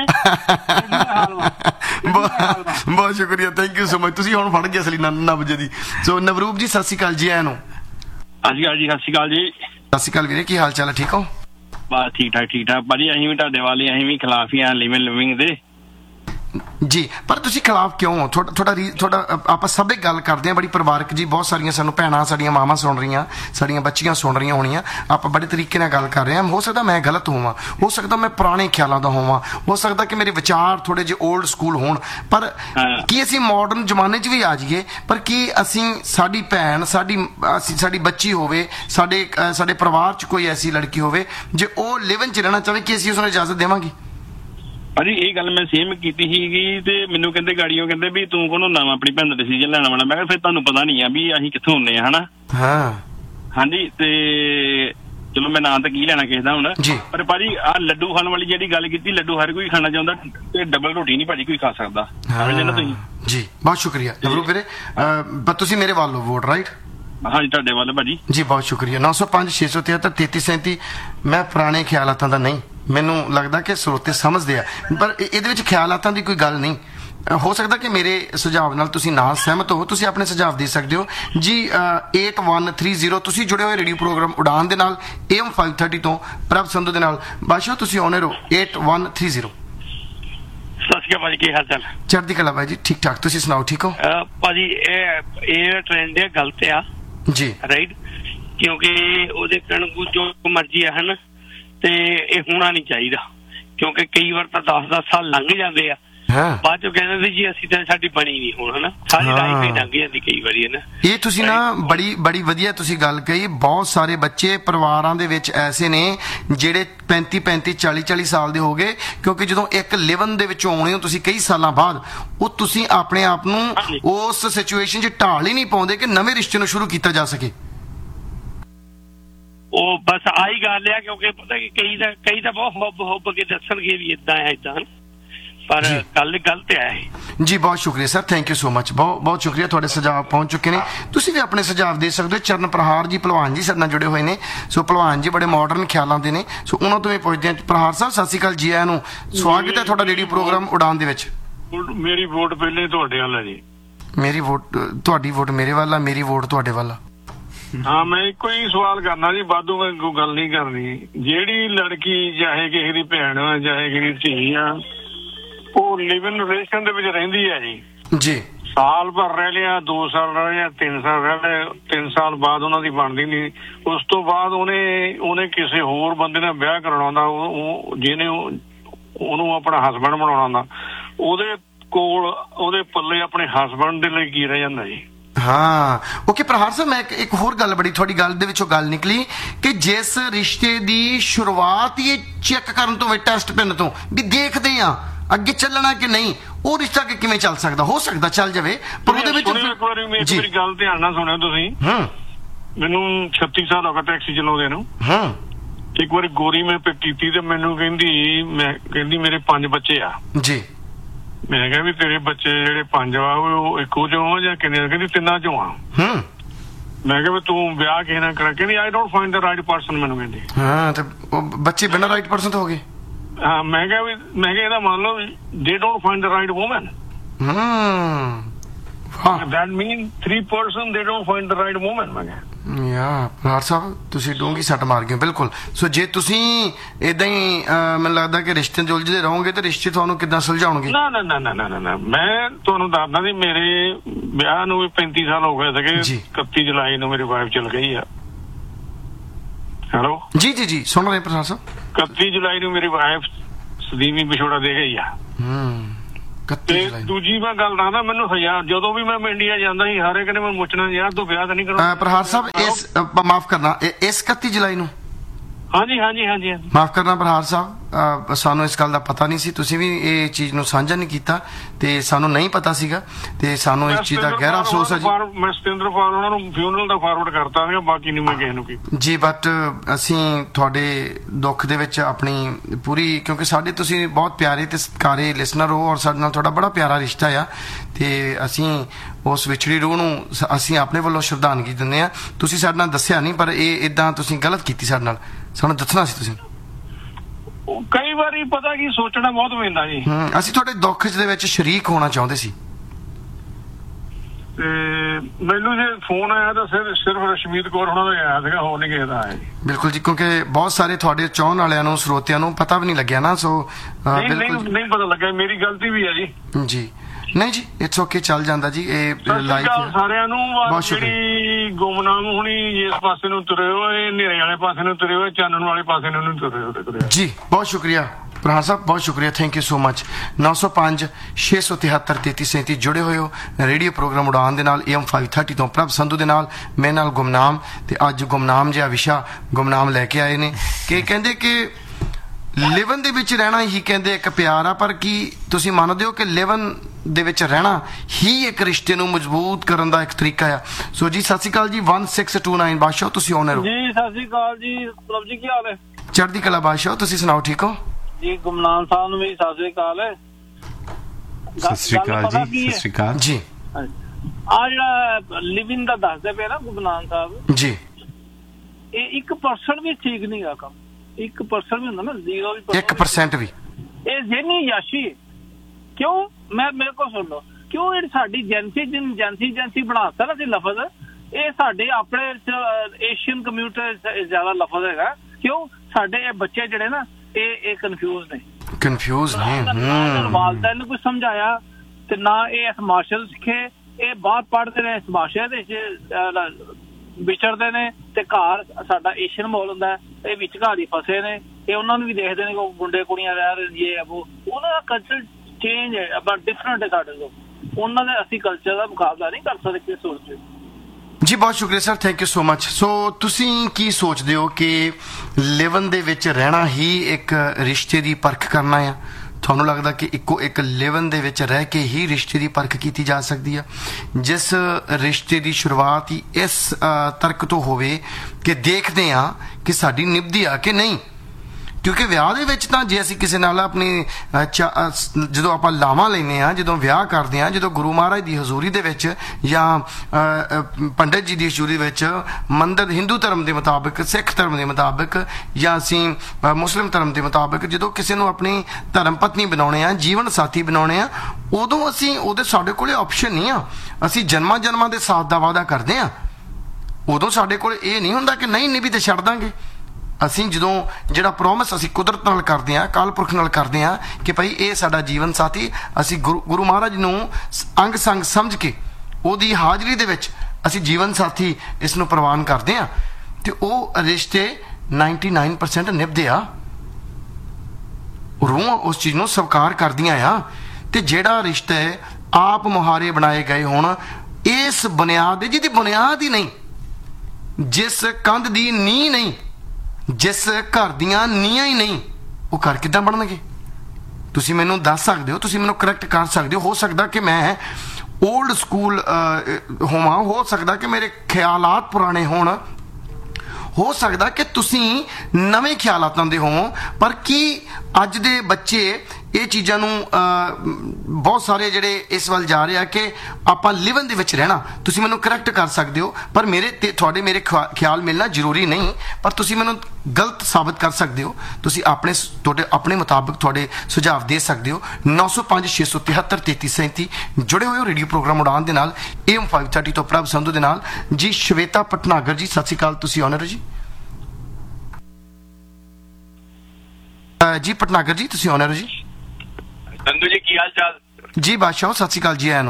ਬਹੁਤ ਸ਼ੁਕਰੀਆ, ਥੈਂਕ ਯੂ ਸੋ ਮਚ। ਤੁਸੀਂ ਹੁਣ ਫੜ ਗਏ ਅਸਲੀ ਨਬਜ ਦੀ। ਸੋ ਨਵਰੂਪ ਜੀ ਸਤਿ ਸ਼੍ਰੀ ਅਕਾਲ ਜੀ, ਆਇਆਂ ਨੂੰ। ਹਾਂਜੀ ਜੀ, ਸਤਿ ਸ਼੍ਰੀ ਅਕਾਲ ਜੀ। ਸਤਿ ਸ਼੍ਰੀ ਅਕਾਲ ਵੀਰੇ, ਕੀ ਹਾਲ ਚਾਲ ਹੈ? ਠੀਕ ਹੋ? ਬਸ ਠੀਕ ਠਾਕ ਭਾਜੀ, ਅਸੀਂ ਵੀ ਤੁਹਾਡੇ ਵਾਲੇ, ਅਸੀਂ ਵੀ ਖਿਲਾਫ ਹੀ ਆ ਲਿਵਿੰਗ ਦੇ ਜੀ। ਪਰ ਤੁਸੀਂ ਖਿਲਾਫ ਕਿਉਂ ਹੋ? ਤੁਹਾਡਾ ਆਪਾਂ ਸਭ ਇੱਕ ਗੱਲ ਕਰਦੇ ਹਾਂ, ਬੜੀ ਪਰਿਵਾਰਕ ਜੀ, ਬਹੁਤ ਸਾਰੀਆਂ ਸਾਨੂੰ ਭੈਣਾਂ, ਸਾਡੀਆਂ ਮਾਵਾਂ ਸੁਣ ਰਹੀਆਂ, ਸਾਡੀਆਂ ਬੱਚੀਆਂ ਸੁਣ ਰਹੀਆਂ ਹੋਣੀਆਂ, ਆਪਾਂ ਬੜੇ ਤਰੀਕੇ ਨਾਲ ਗੱਲ ਕਰ ਰਹੇ ਹਾਂ। ਹੋ ਸਕਦਾ ਮੈਂ ਗਲਤ ਹੋਵਾਂ, ਹੋ ਸਕਦਾ ਮੈਂ ਪੁਰਾਣੇ ਖਿਆਲਾਂ ਦਾ ਹੋਵਾਂ, ਹੋ ਸਕਦਾ ਕਿ ਮੇਰੇ ਵਿਚਾਰ ਥੋੜੇ ਜਿਹੇ 올ਡ ਸਕੂਲ ਹੋਣ, ਪਰ ਕੀ ਅਸੀਂ ਮਾਡਰਨ ਜ਼ਮਾਨੇ 'ਚ ਵੀ ਆ ਜਾਈਏ? ਪਰ ਕੀ ਅਸੀਂ ਸਾਡੀ ਭੈਣ, ਸਾਡੀ ਬੱਚੀ ਹੋਵੇ, ਸਾਡੇ ਪਰਿਵਾਰ 'ਚ ਕੋਈ ਐਸੀ ਲੜਕੀ ਹੋਵੇ ਜੇ ਉਹ ਲਿਵਨ 'ਚ ਰਹਿਣਾ ਚਾਹਵੇ, ਕਿ ਅਸੀਂ ਉਸਨੂੰ ਇਜਾਜ਼ਤ ਦੇਵਾਂਗੇ? ਭਾਜੀ ਇਹ ਗੱਲ ਮੈਂ ਸੇਮ ਕੀਤੀ ਸੀਗੀ, ਤੇ ਮੈਨੂੰ ਕਹਿੰਦੇ ਗਾੜੀਆਂ, ਕਹਿੰਦੇ ਵੀ ਤੂੰ ਕੋਲੋਂ ਨਾ ਆਪਣੀ ਭੈਣ ਦਾ ਡਿਸੀਜਨ ਲੈਣਾ ਵਾਲਾ। ਮੈਂ ਕਿਹਾ ਫਿਰ ਤੁਹਾਨੂੰ ਪਤਾ ਨਹੀਂ ਆ ਵੀ ਅਸੀਂ ਕਿੱਥੋਂ ਹੁੰਦੇ ਆ, ਹਨਾ। ਹਾਂਜੀ, ਤੇ ਚਲੋ ਮੈਂ ਨਾਂ ਤਾਂ ਕੀ ਲੈਣਾ ਕਿਸੇ ਦਾ ਹੁਣ, ਪਰ ਭਾਜੀ ਆਹ ਲੱਡੂ ਖਾਣ ਵਾਲੀ ਜਿਹੜੀ ਗੱਲ ਕੀਤੀ, ਲੱਡੂ ਹਰ ਕੋਈ ਖਾਣਾ ਚਾਹੁੰਦਾ, ਤੇ ਡਬਲ ਰੋਟੀ ਨਹੀਂ ਭਾਜੀ ਕੋਈ ਖਾ ਸਕਦਾ। ਤੁਸੀਂ ਜੀ ਬਹੁਤ ਸ਼ੁਕਰੀਆ ਨਵਰੂਪ ਵੀਰੇ। ਪਰ ਤੁਸੀਂ ਮੇਰੇ ਵੱਲ ਵੋਟ ਰਾਈਟ? ਹਾਂਜੀ ਤੁਹਾਡੇ ਵੱਲ ਭਾਜੀ ਜੀ ਬਹੁਤ ਸ਼ੁਕਰੀਆ 905 673 3337 ਮੈਂ ਪੁਰਾਣੇ ਖਿਆਲਾਤਾਂ ਦਾ ਨਹੀਂ ਮੈਨੂੰ ਲੱਗਦਾ ਕਿ ਸਰੋਤੇ ਸਮਝਦੇ ਆ ਪਰ ਇਹਦੇ ਵਿੱਚ ਖਿਆਲਾਤਾਂ ਦੀ ਕੋਈ ਗੱਲ ਨਹੀਂ ਹੋ ਸਕਦਾ ਕਿ ਮੇਰੇ ਸੁਝਾਅ ਨਾਲ ਤੁਸੀਂ ਨਾਲ ਸਹਿਮਤ ਹੋ ਤੁਸੀਂ ਆਪਣੇ ਸੁਝਾਅ ਦੇ ਸਕਦੇ ਹੋ ਜੀ 8130 ਤੁਸੀਂ ਜੁੜੇ ਹੋਏ ਰੇਡੀਓ ਪ੍ਰੋਗਰਾਮ ਉਡਾਨ ਦੇ ਨਾਲ AM 530 ਤੋਂ ਪ੍ਰਭ ਸੰਧੂ ਦੇ ਨਾਲ ਬਾਦਸ਼ਾਹ ਤੁਸੀਂ ਆਨਰ ਹੋ 8130 ਸਤਿ ਸ਼੍ਰੀ ਅਕਾਲ ਭਾਜੀ ਕੀ ਹਾਲ ਚਾਲ ਚੜ੍ਹਦੀ ਕਲਾ ਬਾਈ ਜੀ ਠੀਕ ਠਾਕ ਤੁਸੀਂ ਸੁਣਾਓ ਠੀਕ ਹੋ ਭਾਜੀ ਇਹ ਟ੍ਰੈਂਡ ਹੈ ਗਲਤ ਆ ਜੀ ਰਾਈਟ ਕਿਉਂਕਿ ਉਹਦੇ ਕਹਿਣ ਜੋ ਮਰਜ਼ੀ ਆ ਹਨ ਤੇ ਇਹ ਹੋਣਾ ਨਹੀਂ ਚਾਹੀਦਾ ਕਿਉਂਕਿ ਕਈ ਵਾਰ ਤਾਂ 10-10 ਸਾਲ ਲੰਘ ਜਾਂਦੇ ਆ ਬਾਅਦ ਚੋਂ ਕਹਿੰਦੇ ਸੀ ਜੀ ਅਸੀਂ ਤਾਂ ਸਾਡੀ ਬਣੀ ਨਹੀਂ ਹੁਣ ਹਨਾ ਸਾਰੀ ਲਾਈਫ ਹੀ ਲੰਘ ਜਾਂਦੀ ਕਈ ਵਾਰੀ ਹੈ ਨਾ ਇਹ ਤੁਸੀਂ ਨਾ ਬੜੀ ਵਧੀਆ ਤੁਸੀਂ ਗੱਲ ਕਹੀ ਬਹੁਤ ਸਾਰੇ ਬੱਚੇ ਪਰਿਵਾਰਾਂ ਦੇ ਵਿੱਚ ਐਸੇ ਨੇ ਜਿਹੜੇ 35 40 ਸਾਲ ਦੇ ਹੋ ਗਏ ਕਿਉਂਕਿ ਜਦੋਂ ਇੱਕ ਲਿਵਨ ਦੇ ਵਿੱਚੋਂ ਆਉਣੇ ਹੋ ਤੁਸੀਂ ਕਈ ਸਾਲਾਂ ਬਾਅਦ ਉਹ ਤੁਸੀਂ ਆਪਣੇ ਆਪ ਨੂੰ ਉਸ ਸਿਚੁਏਸ਼ਨ 'ਚ ਢਾਲ ਹੀ ਨਹੀਂ ਪਾਉਂਦੇ ਕਿ ਨਵੇਂ ਰਿਸ਼ਤੇ ਨੂੰ ਸ਼ੁਰੂ ਕੀਤਾ ਜਾ ਸਕੇ ਉਹ ਬਸ ਆਹੀ ਗੱਲ ਆ ਕਿਉਂਕਿ ਪਤਾ ਕਿ ਕਈ ਤਾਂ ਬਹੁਤ ਹੁੱਬ ਕੇ ਦੱਸਣਗੇ ਵੀ ਇਦਾਂ ਹੈ ਇਦਾਂ ਪਰ ਗੱਲ ਗਲਤ ਹੈ ਜੀ ਬਹੁਤ ਸ਼ੁਕਰੀਆ sir thank you so much ਬਹੁਤ ਸ਼ੁਕਰੀਆ ਤੁਹਾਡੇ ਸੁਝਾਅ ਪਹੁੰਚ ਚੁੱਕੇ ਨੇ ਤੁਸੀਂ ਵੀ ਆਪਣੇ ਸੁਝਾਅ ਦੇ ਸਕਦੇ ਹੋ ਚਰਨ ਪ੍ਰਹਾਰ ਜੀ ਭਲਵਾਨ ਜੀ ਸਾਡੇ ਨਾਲ ਜੁੜੇ ਹੋਏ ਨੇ ਸੋ ਭਲਵਾਨ ਜੀ ਬੜੇ ਮਾਡਰਨ ਖਿਆਲਾਂ ਦੇ ਨੇ ਸੋ ਉਹਨਾਂ ਤੋਂ ਵੀ ਪੁੱਛਦੇ ਹਾਂ ਪ੍ਰਹਾਰ ਸਾਹਿਬ ਸਤਿ ਸ਼੍ਰੀ ਅਕਾਲ ਜੀ ਆਇਆਂ ਨੂੰ ਸਵਾਗਤ ਹੈ ਤੁਹਾਡਾ ਰੇਡੀਓ ਪ੍ਰੋਗਰਾਮ ਉਡਾਨ ਦੇ ਵਿੱਚ ਮੇਰੀ ਵੋਟ ਪਹਿਲੇ ਤੁਹਾਡੇ ਵੱਲ ਹੈ ਜੀ ਮੇਰੀ ਵੋਟ ਤੁਹਾਡੀ ਵੋਟ ਮੇਰੇ ਵੱਲ ਆ ਮੇਰੀ ਵੋਟ ਤੁਹਾਡੇ ਵੱਲ ਆ ਹਾਂ ਮੈਂ ਇੱਕੋ ਹੀ ਸਵਾਲ ਕਰਨਾ ਜੀ ਵਾਧੂ ਮੈਂ ਕੋਈ ਗੱਲ ਨਹੀਂ ਕਰਨੀ ਜਿਹੜੀ ਲੜਕੀ ਚਾਹੇ ਕਿਸੇ ਦੀ ਭੈਣ ਆ ਚਾਹੇ ਕਿਸੇ ਦੀ ਧੀ ਆ ਉਹ ਲਿਵ ਇਨ ਰਿਲੇਸ਼ਨ ਦੇ ਵਿੱਚ ਰਹਿੰਦੀ ਹੈ ਜੀ ਸਾਲ ਭਰ ਰਹਿ ਲਿਆ 2 ਸਾਲ ਰਹਿ ਲਿਆ 3 ਸਾਲ ਰਹਿ ਲਿਆ 3 ਸਾਲ ਬਾਅਦ ਉਹਨਾਂ ਦੀ ਬਣਦੀ ਨਹੀਂ ਉਸ ਤੋਂ ਬਾਅਦ ਉਹਨੇ ਕਿਸੇ ਹੋਰ ਬੰਦੇ ਨਾਲ ਵਿਆਹ ਕਰਾਉਣਾ ਉਹ ਜਿਹਨੇ ਉਹਨੂੰ ਆਪਣਾ ਹਸਬੈਂਡ ਬਣਾਉਣਾ ਹੁੰਦਾ ਉਹਦੇ ਕੋਲ ਉਹਦੇ ਪੱਲੇ ਆਪਣੇ ਹਸਬੈਂਡ ਦੇ ਲਈ ਕੀ ਰਹਿ ਜਾਂਦਾ ਜੀ ਹਾਂ ਓਕੇ ਪ੍ਰਹਾਰ ਸਾਹਿਬ ਮੈਂ ਇੱਕ ਹੋਰ ਗੱਲ ਬੜੀ ਤੁਹਾਡੀ ਗੱਲ ਦੇ ਵਿੱਚੋਂ ਗੱਲ ਨਿਕਲੀ ਕਿ ਜਿਸ ਰਿਸ਼ਤੇ ਦੀ ਸ਼ੁਰੂਆਤ ਹੀ ਚੈੱਕ ਕਰਨ ਤੋਂ ਟੈਸਟ ਪਿੰਨ ਤੋਂ ਵੀ ਦੇਖਦੇ ਆ ਅੱਗੇ ਚੱਲਣਾ ਕਿ ਨਹੀਂ ਉਹ ਰਿਸ਼ਤਾ ਕਿਵੇਂ ਚੱਲ ਸਕਦਾ ਹੋ ਸਕਦਾ ਚੱਲ ਜਾਵੇ ਪਰ ਉਹਦੇ ਵਿੱਚ ਇੱਕ ਵਾਰੀ ਮੇਰੀ ਗੱਲ ਧਿਆਨ ਨਾਲ ਸੁਣਿਓ ਤੁਸੀਂ ਮੈਨੂੰ 36 ਸਾਲ ਹੋ ਗਏ ਟੈਕਸੀ ਚਲਾਉਂਦੇ ਨੂੰ ਇੱਕ ਵਾਰੀ ਗੋਰੀ ਮੈਂ ਪਿਕ ਕੀਤੀ ਤੇ ਮੈਨੂੰ ਕਹਿੰਦੀ ਮੇਰੇ 5 ਬੱਚੇ ਆ ਜੀ ਮੈਂ ਕਿਹਾ ਵੀ ਤੇਰੇ ਬੱਚੇ ਜਿਹੜੇ 5 ਆ ਉਹ ਇੱਕੋ ਚੋਂ ਆ ਜਾਂ ਕਿੰਨੇ ਕਹਿੰਦੀ 3 ਚੋਂ ਆ ਮੈਂ ਕਿਹਾ ਵੀ ਤੂੰ ਵਿਆਹ ਕਿਸੇ ਨਾਲ ਕਰਾ ਕਹਿੰਦੀ I don't find the right person ਮੈਨੂੰ ਕਹਿੰਦੀ ਹਾਂ ਤੇ ਉਹ ਬੱਚੇ ਬਿਨਾਂ ਰਾਈਟ ਪਰਸਨ ਤੋਂ ਹੋ ਗਏ ਹਾਂ ਮੈਂ ਕਿਹਾ ਇਹਦਾ ਮੰਨ ਲਓ they don't find the right woman that means 3% they don't find the right woman ਮੈਂ ਕਿਹਾ ਪ੍ਰਹਾਰ ਸਾਹਿਬ ਤੁਸੀਂ ਡੂੰਗੀ ਸੱਟ ਮਾਰ ਗਏ ਬਿਲਕੁਲ ਸੋ ਜੇ ਤੁਸੀਂ ਇਦਾਂ ਹੀ ਮੈਨੂੰ ਲੱਗਦਾ ਕਿ ਰਿਸ਼ਤੇ ਉਲਝਦੇ ਰਹੋਗੇ ਤੇ ਰਿਸ਼ਤੇ ਤੁਹਾਨੂੰ ਕਿੱਦਾਂ ਸੁਲਝਾਉਣਗੇ ਨਾ ਮੈਂ ਤੁਹਾਨੂੰ ਦੱਸਦਾ ਸੀ ਮੇਰੇ ਵਿਆਹ ਨੂੰ ਵੀ 35 ਸਾਲ ਹੋ ਗਏ ਸੀਗੇ 31 ਜੁਲਾਈ ਨੂੰ ਮੇਰੀ ਵਾਈਫ ਚਲ ਗਈ ਆ ਹੈਲੋ ਜੀ ਸੁਣ ਰਹੇ ਪ੍ਰਸਾਦ ਸਾਹਿਬ 31 ਜੁਲਾਈ ਨੂੰ ਮੇਰੀ ਵਾਈਫ ਸਦੀਵੀ ਵਿਛੋੜਾ ਦੇ ਗਈ ਆ ਤੇ ਦੂਜੀ ਮੈਂ ਗੱਲ ਦੱਸਦਾ ਮੈਨੂੰ ਜਦੋਂ ਵੀ ਮੈਂ ਇੰਡੀਆ ਜਾਂਦਾ ਸੀ ਹਰ ਇੱਕ ਨੇ ਮੈਂ ਮੁੱਛਣਾ ਯਾਰ ਤੂੰ ਵਿਆਹ ਤਾਂ ਨਹੀਂ ਕਰਾਉਣਾ ਪ੍ਰਹਾਰ ਸਾਹਿਬ ਇਸ ਮਾਫ ਕਰਨਾ ਇਸ 31 ਜੁਲਾਈ ਨੂੰ ਹਾਂਜੀ ਮਾਫ ਕਰਨਾ ਪ੍ਰਹਾਰ ਸਾਹਿਬ ਸਾਨੂੰ ਇਸ ਗੱਲ ਦਾ ਪਤਾ ਨਹੀਂ ਸੀ ਤੁਸੀਂ ਵੀ ਇਹ ਚੀਜ਼ ਨੂੰ ਸਾਂਝਾ ਨਹੀਂ ਕੀਤਾ ਤੇ ਸਾਨੂੰ ਨਹੀਂ ਪਤਾ ਸੀਗਾ ਤੇ ਸਾਨੂੰ ਇਸ ਚੀਜ਼ ਦਾ ਗਹਿਰਾ ਅਫਸੋਸ ਹੈ ਜੀ ਮੈਂ ਸਤਿੰਦਰ ਪਾਲ ਉਹਨਾਂ ਨੂੰ ਫਿਊਨਰਲ ਦਾ ਫਾਰਵਰਡ ਕਰਤਾ ਸੀਗਾ ਬਾਕੀ ਨਹੀਂ ਮੈਂ ਕਿਸੇ ਨੂੰ ਕੀਤਾ ਜੀ ਬਟ ਅਸੀਂ ਤੁਹਾਡੇ ਦੁੱਖ ਦੇ ਵਿੱਚ ਆਪਣੀ ਪੂਰੀ ਕਿਉਂਕਿ ਸਾਡੇ ਤੁਸੀਂ ਬਹੁਤ ਪਿਆਰੇ ਤੇ ਸਤਿਕਾਰੇ ਲਿਸਨਰ ਹੋ ਔਰ ਸਾਡੇ ਨਾਲ ਤੁਹਾਡਾ ਬੜਾ ਪਿਆਰਾ ਰਿਸ਼ਤਾ ਆ ਤੇ ਅਸੀਂ ਉਸ ਵਿਛੜੀ ਰੂਹ ਨੂੰ ਅਸੀਂ ਆਪਣੇ ਵੱਲੋਂ ਸ਼ਰਧਾਂਜਲੀ ਦਿੰਦੇ ਆ ਤੁਸੀਂ ਸਾਡੇ ਨਾਲ ਦੱਸਿਆ ਨਹੀਂ ਪਰ ਇਹ ਇਦਾਂ ਤੁਸੀਂ ਗਲਤ ਕੀਤੀ ਸਾਡੇ ਨਾਲ ਸਾਨੂੰ ਦੱਸਣਾ ਸੀ ਤੁਸੀਂ ਕਈ ਵਾਰੀ ਪਤਾ ਕੀ ਸੋਚਣਾ ਬਹੁਤ ਪੈਂਦਾ ਜੀ ਅਸੀਂ ਤੁਹਾਡੇ ਦੁੱਖ ਦੇ ਵਿੱਚ ਸ਼ਰੀਕ ਹੋਣਾ ਚਾਹੁੰਦੇ ਸੀ ਤੇ ਮੈਨੂੰ ਜੇ ਫੋਨ ਆਇਆ ਤਾਂ ਸਿਰਫ ਰਸ਼ਮੀਤ ਕੌਰ ਉਹਨਾਂ ਦਾ ਆਇਆ ਸੀਗਾ ਹੋਰ ਨਹੀਂ ਕਿਸੇ ਦਾ ਆਇਆ ਬਿਲਕੁਲ ਜੀ ਕਿਉਂਕਿ ਬਹੁਤ ਸਾਰੇ ਤੁਹਾਡੇ ਚਾਹਣ ਵਾਲਿਆਂ ਨੂੰ ਸਰੋਤਿਆਂ ਨੂੰ ਪਤਾ ਵੀ ਨਹੀਂ ਲੱਗਿਆ ਨਾ ਸੋ ਨਹੀਂ ਪਤਾ ਲੱਗਾ ਮੇਰੀ ਗਲਤੀ ਵੀ ਹੈ ਜੀ ਨਹੀਂ ਜੀ ਇਟਸ ਓਕੇ ਚੱਲ ਜਾਂਦਾ ਜੀ ਇਹ ਲਾਈਫ ਸਾਰਿਆਂ ਨੂੰ ਜਿਹੜੀ ਗੁੰਮਨਾਮ ਹੋਣੀ ਇਸ ਪਾਸੇ ਨੂੰ ਤੁਰੇ ਹੋਏ ਹਨੇਰੇ ਵਾਲੇ ਪਾਸੇ ਨੂੰ ਤੁਰੇ ਹੋਏ ਚਾਨਣ ਵਾਲੇ ਪਾਸੇ ਨੂੰ ਤੁਰੇ ਹੋਏ ਜੀ ਬਹੁਤ ਸ਼ੁਕਰੀਆ ਪ੍ਰਹਾਰ ਸਾਹਿਬ ਬਹੁਤ ਸ਼ੁਕਰੀਆ ਥੈਂਕ ਯੂ ਸੋ ਮਚ 905 673 3337 ਜੁੜੇ ਹੋਏ ਹੋ ਰੇਡੀਓ ਪ੍ਰੋਗਰਾਮ ਉਡਾਨ ਦੇ ਨਾਲ AM 530 ਤੋਂ ਪ੍ਰਭ ਸੰਧੂ ਦੇ ਨਾਲ ਮੇਰੇ ਨਾਲ ਗੁਮਨਾਮ ਤੇ ਅੱਜ ਗੁਮਨਾਮ ਜਿਹਾ ਵਿਸ਼ਾ ਗੁਮਨਾਮ ਲੈ ਕੇ ਆਏ ਨੇ ਕਿ ਕਹਿੰਦੇ ਕਿ ਲਿਵਨ ਦੇ ਵਿੱਚ ਰਹਿਣਾ ਹੀ ਕਹਿੰਦੇ ਇੱਕ ਪਿਆਰ ਆ ਪਰ ਕੀ ਤੁਸੀਂ ਮੰਨਦੇ ਹੋ ਕਿ ਲਿਵਨ ਦੇ ਵਿੱਚ ਰਹਿਣਾ ਹੀ ਇੱਕ ਰਿਸ਼ਤੇ ਨੂੰ ਮਜ਼ਬੂਤ ਕਰਨ ਦਾ ਇੱਕ ਤਰੀਕਾ ਆ ਸੋ ਜੀ ਸਤਿ ਸ਼੍ਰੀ ਅਕਾਲ ਜੀ 1629 ਬਾਦਸ਼ਾਹ ਤੁਸੀਂ ਆਨਰ ਹੋ ਜੀ ਸਤਿ ਸ਼੍ਰੀ ਅਕਾਲ ਜੀ ਪ੍ਰਭ ਜੀ ਕੀ ਹਾਲ ਹੈ ਚੜ੍ਹਦੀ ਕਲਾ ਬਾਦਸ਼ਾਹ ਤੁਸੀਂ ਸੁਣਾਓ ਠੀਕ ਹੋ ਜੀ ਗੁਮਨਾਮ ਸਾਹਿਬ ਨੂੰ ਵੀ ਸਤਿ ਸ਼੍ਰੀ ਅਕਾਲ ਸਤਿ ਸ਼੍ਰੀ ਅਕਾਲ ਜੀ ਸਤਿ ਸ਼੍ਰੀ ਅਕਾਲ ਜੀ ਆ ਜਿਹੜਾ ਲਿਵਿੰਗ ਦਾ ਦੱਸਦੇ ਪਏ ਨਾ ਗੁਰਨਾਮ ਸਾਹਿਬ ਜੀ, ਇਹ 1% ਵੀ ਠੀਕ ਨਹੀਂ ਗਾ ਕੰਮ। 1% ਵੀ ਹੁੰਦਾ ਨਾ, 1% ਵੀ ਇਹ ਜ਼ਿਹਨੀ ਯਾਸ਼ੀ। ਕਿਉਂ? ਮੇਰੇ ਕੋਲ ਸੁਣ ਲਓ, ਕਿਉਂ ਇਹ ਸਾਡੀ ਏਜੰਸੀ ਬਣਾਤਾ ਨਾ ਸੀ ਲਫ਼ਜ਼, ਇਹ ਸਾਡੇ ਆਪਣੇ ਏਸ਼ੀਅਨ ਕਮਿਊਨਿਟੀ ਜ਼ਿਆਦਾ ਲਫ਼ਜ਼ ਹੈਗਾ। ਕਿਉਂ? ਸਾਡੇ ਇਹ ਬੱਚੇ ਜਿਹੜੇ ਨਾ ਇਹ ਕਨਫਿਊਜ਼ ਨੇ। ਵਾਲਦੈਨ ਨੂੰ ਕੁਝ ਸਮਝਾਇਆ ਤੇ ਨਾ ਇਹ ਇਸ ਮਾਰਸ਼ਲ ਸਿੱਖੇ, ਇਹ ਬਾਹਰ ਪੜ੍ਹਦੇ ਨੇ, ਇਸ ਮਾਰਸ਼ਲ ਦੇ ਵਿਚਰਦੇ ਨੇ ਤੇ ਘਰ ਸਾਡਾ ਏਸ਼ੀਅਨ ਮਾਹੌਲ ਹੁੰਦਾ, ਇਹ ਵਿੱਚ ਘਰ ਹੀ ਫਸੇ ਨੇ। ਇਹ ਉਹਨਾਂ ਨੂੰ ਵੀ ਦੇਖਦੇ ਨੇ ਕਿ ਗੁੰਡੇ ਕੁੜੀਆਂ ਰਹਿ ਰਹੇ ਇਹ ਉਹਨਾਂ ਦਾ ਕਲਚਰ ਚੇਂਜ ਹੈ, ਬਟ ਡਿਫਰੈਂਟ ਹੈ ਸਾਡੇ ਤੋਂ। ਉਹਨਾਂ ਦੇ ਅਸੀਂ ਕਲਚਰ ਦਾ ਮੁਕਾਬਲਾ ਨਹੀਂ ਕਰ ਸਕਦੇ ਕਿਸ ਸੋਚ ਚ। ਜੀ ਬਹੁਤ ਸ਼ੁਕਰੀਆ sir, thank you so much. ਸੋ ਤੁਸੀਂ ਕੀ ਸੋਚਦੇ ਹੋ ਕਿ ਲਿਵਨ ਦੇ ਵਿੱਚ ਰਹਿਣਾ ਹੀ ਇੱਕ ਰਿਸ਼ਤੇ ਦੀ ਪਰਖ ਕਰਨਾ ਆ? ਤੁਹਾਨੂੰ ਲੱਗਦਾ ਕਿ ਇੱਕੋ ਇੱਕ ਲਿਵਨ ਦੇ ਵਿੱਚ ਰਹਿ ਕੇ ਹੀ ਰਿਸ਼ਤੇ ਦੀ ਪਰਖ ਕੀਤੀ ਜਾ ਸਕਦੀ ਆ, ਜਿਸ ਰਿਸ਼ਤੇ ਦੀ ਸ਼ੁਰੂਆਤ ਹੀ ਇਸ ਤਰਕ ਤੋਂ ਹੋਵੇ ਕਿ ਦੇਖਦੇ ਆ ਕਿ ਸਾਡੀ ਨਿਭਦੀ ਆ ਕਿ ਨਹੀਂ? ਕਿਉਂਕਿ ਵਿਆਹ ਦੇ ਵਿੱਚ ਤਾਂ ਜੇ ਅਸੀਂ ਕਿਸੇ ਨਾਲ ਆਪਣੀ ਜਦੋਂ ਆਪਾਂ ਲਾਵਾਂ ਲੈਂਦੇ ਹਾਂ, ਜਦੋਂ ਵਿਆਹ ਕਰਦੇ ਹਾਂ, ਜਦੋਂ ਗੁਰੂ ਮਹਾਰਾਜ ਦੀ ਹਜ਼ੂਰੀ ਦੇ ਵਿੱਚ ਜਾਂ ਪੰਡਿਤ ਜੀ ਦੀ ਹਜ਼ੂਰੀ ਵਿੱਚ ਮੰਦਰ ਹਿੰਦੂ ਧਰਮ ਦੇ ਮੁਤਾਬਕ, ਸਿੱਖ ਧਰਮ ਦੇ ਮੁਤਾਬਕ ਜਾਂ ਅਸੀਂ ਮੁਸਲਿਮ ਧਰਮ ਦੇ ਮੁਤਾਬਕ ਜਦੋਂ ਕਿਸੇ ਨੂੰ ਆਪਣੀ ਧਰਮ ਪਤਨੀ ਬਣਾਉਣੇ ਆ, ਜੀਵਨ ਸਾਥੀ ਬਣਾਉਣੇ ਆ, ਉਦੋਂ ਅਸੀਂ ਸਾਡੇ ਕੋਲੇ ਆਪਸ਼ਨ ਨਹੀਂ ਆ। ਅਸੀਂ ਜਨਮਾਂ ਦੇ ਸਾਥ ਦਾ ਵਾਅਦਾ ਕਰਦੇ ਆ। ਉਦੋਂ ਸਾਡੇ ਕੋਲ ਇਹ ਨਹੀਂ ਹੁੰਦਾ ਕਿ ਨਹੀਂ ਨਿਭੀ ਤੇ ਛੱਡ ਦਾਂਗੇ। ਅਸੀਂ ਜਦੋਂ ਜਿਹੜਾ ਪ੍ਰੋਮਿਸ ਅਸੀਂ ਕੁਦਰਤ ਨਾਲ ਕਰਦੇ ਹਾਂ, ਅਕਾਲ ਪੁਰਖ ਨਾਲ ਕਰਦੇ ਹਾਂ ਕਿ ਭਾਈ ਇਹ ਸਾਡਾ ਜੀਵਨ ਸਾਥੀ, ਅਸੀਂ ਗੁਰੂ ਮਹਾਰਾਜ ਨੂੰ ਅੰਗ ਸੰਗ ਸਮਝ ਕੇ ਉਹਦੀ ਹਾਜ਼ਰੀ ਦੇ ਵਿੱਚ ਅਸੀਂ ਜੀਵਨ ਸਾਥੀ ਇਸ ਨੂੰ ਪ੍ਰਵਾਨ ਕਰਦੇ ਹਾਂ, ਤੇ ਉਹ ਰਿਸ਼ਤੇ 99% ਨਿਭਦੇ ਆ। ਰੂਹਾਂ ਉਸ ਚੀਜ਼ ਨੂੰ ਸਵੀਕਾਰ ਕਰਦੀਆਂ ਆ। ਤੇ ਜਿਹੜਾ ਰਿਸ਼ਤੇ ਆਪ ਮੁਹਾਰੇ ਬਣਾਏ ਗਏ ਹੋਣ ਇਸ ਬੁਨਿਆਦ ਦੇ, ਜਿਹਦੀ ਬੁਨਿਆਦ ਹੀ ਨਹੀਂ, ਜਿਸ ਕੰਧ ਦੀ ਨੀਂਹ ਨਹੀਂ, ਜਿਸ ਘਰ ਦੀਆਂ ਨੀਹਾਂ ਹੀ ਨਹੀਂ, ਉਹ ਘਰ ਕਿੱਦਾਂ ਬਣਨਗੇ? ਤੁਸੀਂ ਮੈਨੂੰ ਦੱਸ ਸਕਦੇ ਹੋ, ਤੁਸੀਂ ਮੈਨੂੰ ਕਰੈਕਟ ਕਰ ਸਕਦੇ ਹੋ ਸਕਦਾ ਕਿ ਮੈਂ ਓਲਡ ਸਕੂਲ ਹੋਵਾਂ, ਹੋ ਸਕਦਾ ਕਿ ਮੇਰੇ ਖਿਆਲਾਤ ਪੁਰਾਣੇ ਹੋਣ, ਹੋ ਸਕਦਾ ਕਿ ਤੁਸੀਂ ਨਵੇਂ ਖਿਆਲਾਤਾਂ ਦੇ ਹੋਵੋ, ਪਰ ਕੀ ਅੱਜ ਦੇ ਬੱਚੇ ਇਹ ਚੀਜ਼ਾਂ ਨੂੰ ਬਹੁਤ ਸਾਰੇ ਜਿਹੜੇ ਇਸ ਵੱਲ ਜਾ ਰਹੇ ਆ ਕਿ ਆਪਾਂ ਲਿਵਨ ਦੇ ਵਿੱਚ ਰਹਿਣਾ? ਤੁਸੀਂ ਮੈਨੂੰ ਕਰੈਕਟ ਕਰ ਸਕਦੇ ਹੋ, ਪਰ ਮੇਰੇ ਖਿਆਲ ਮਿਲਣਾ ਜ਼ਰੂਰੀ ਨਹੀਂ, ਪਰ ਤੁਸੀਂ ਮੈਨੂੰ ਗਲਤ ਸਾਬਤ ਕਰ ਸਕਦੇ ਹੋ। ਤੁਸੀਂ ਆਪਣੇ ਮੁਤਾਬਕ ਤੁਹਾਡੇ ਸੁਝਾਅ ਦੇ ਸਕਦੇ ਹੋ। 905 673 3337 ਜੁੜੇ ਹੋਏ ਹੋ ਰੇਡੀਓ ਪ੍ਰੋਗਰਾਮ ਉਡਾਨ ਦੇ ਨਾਲ, AM 530 ਤੋਂ ਪ੍ਰਭ ਸੰਧੂ ਦੇ ਨਾਲ। ਜੀ ਸ਼ਵੇਤਾ ਭਟਨਾਗਰ ਜੀ, ਸਤਿ ਸ਼੍ਰੀ ਅਕਾਲ, ਤੁਸੀਂ ਆਨਰ ਜੀ। ਜੀ ਭਟਨਾਗਰ ਜੀ, ਤੁਸੀਂ ਆਨਰ ਜੀ। ਸੰਧੂ ਜੀ ਕੀ ਹਾਲ ਚਾਲ? ਜੀ ਬਾਦਸ਼ਾਹ, ਸਤਿ ਸ਼੍ਰੀ ਅਕਾਲ ਜੀ। ਆਇਆਂ ਨੂੰ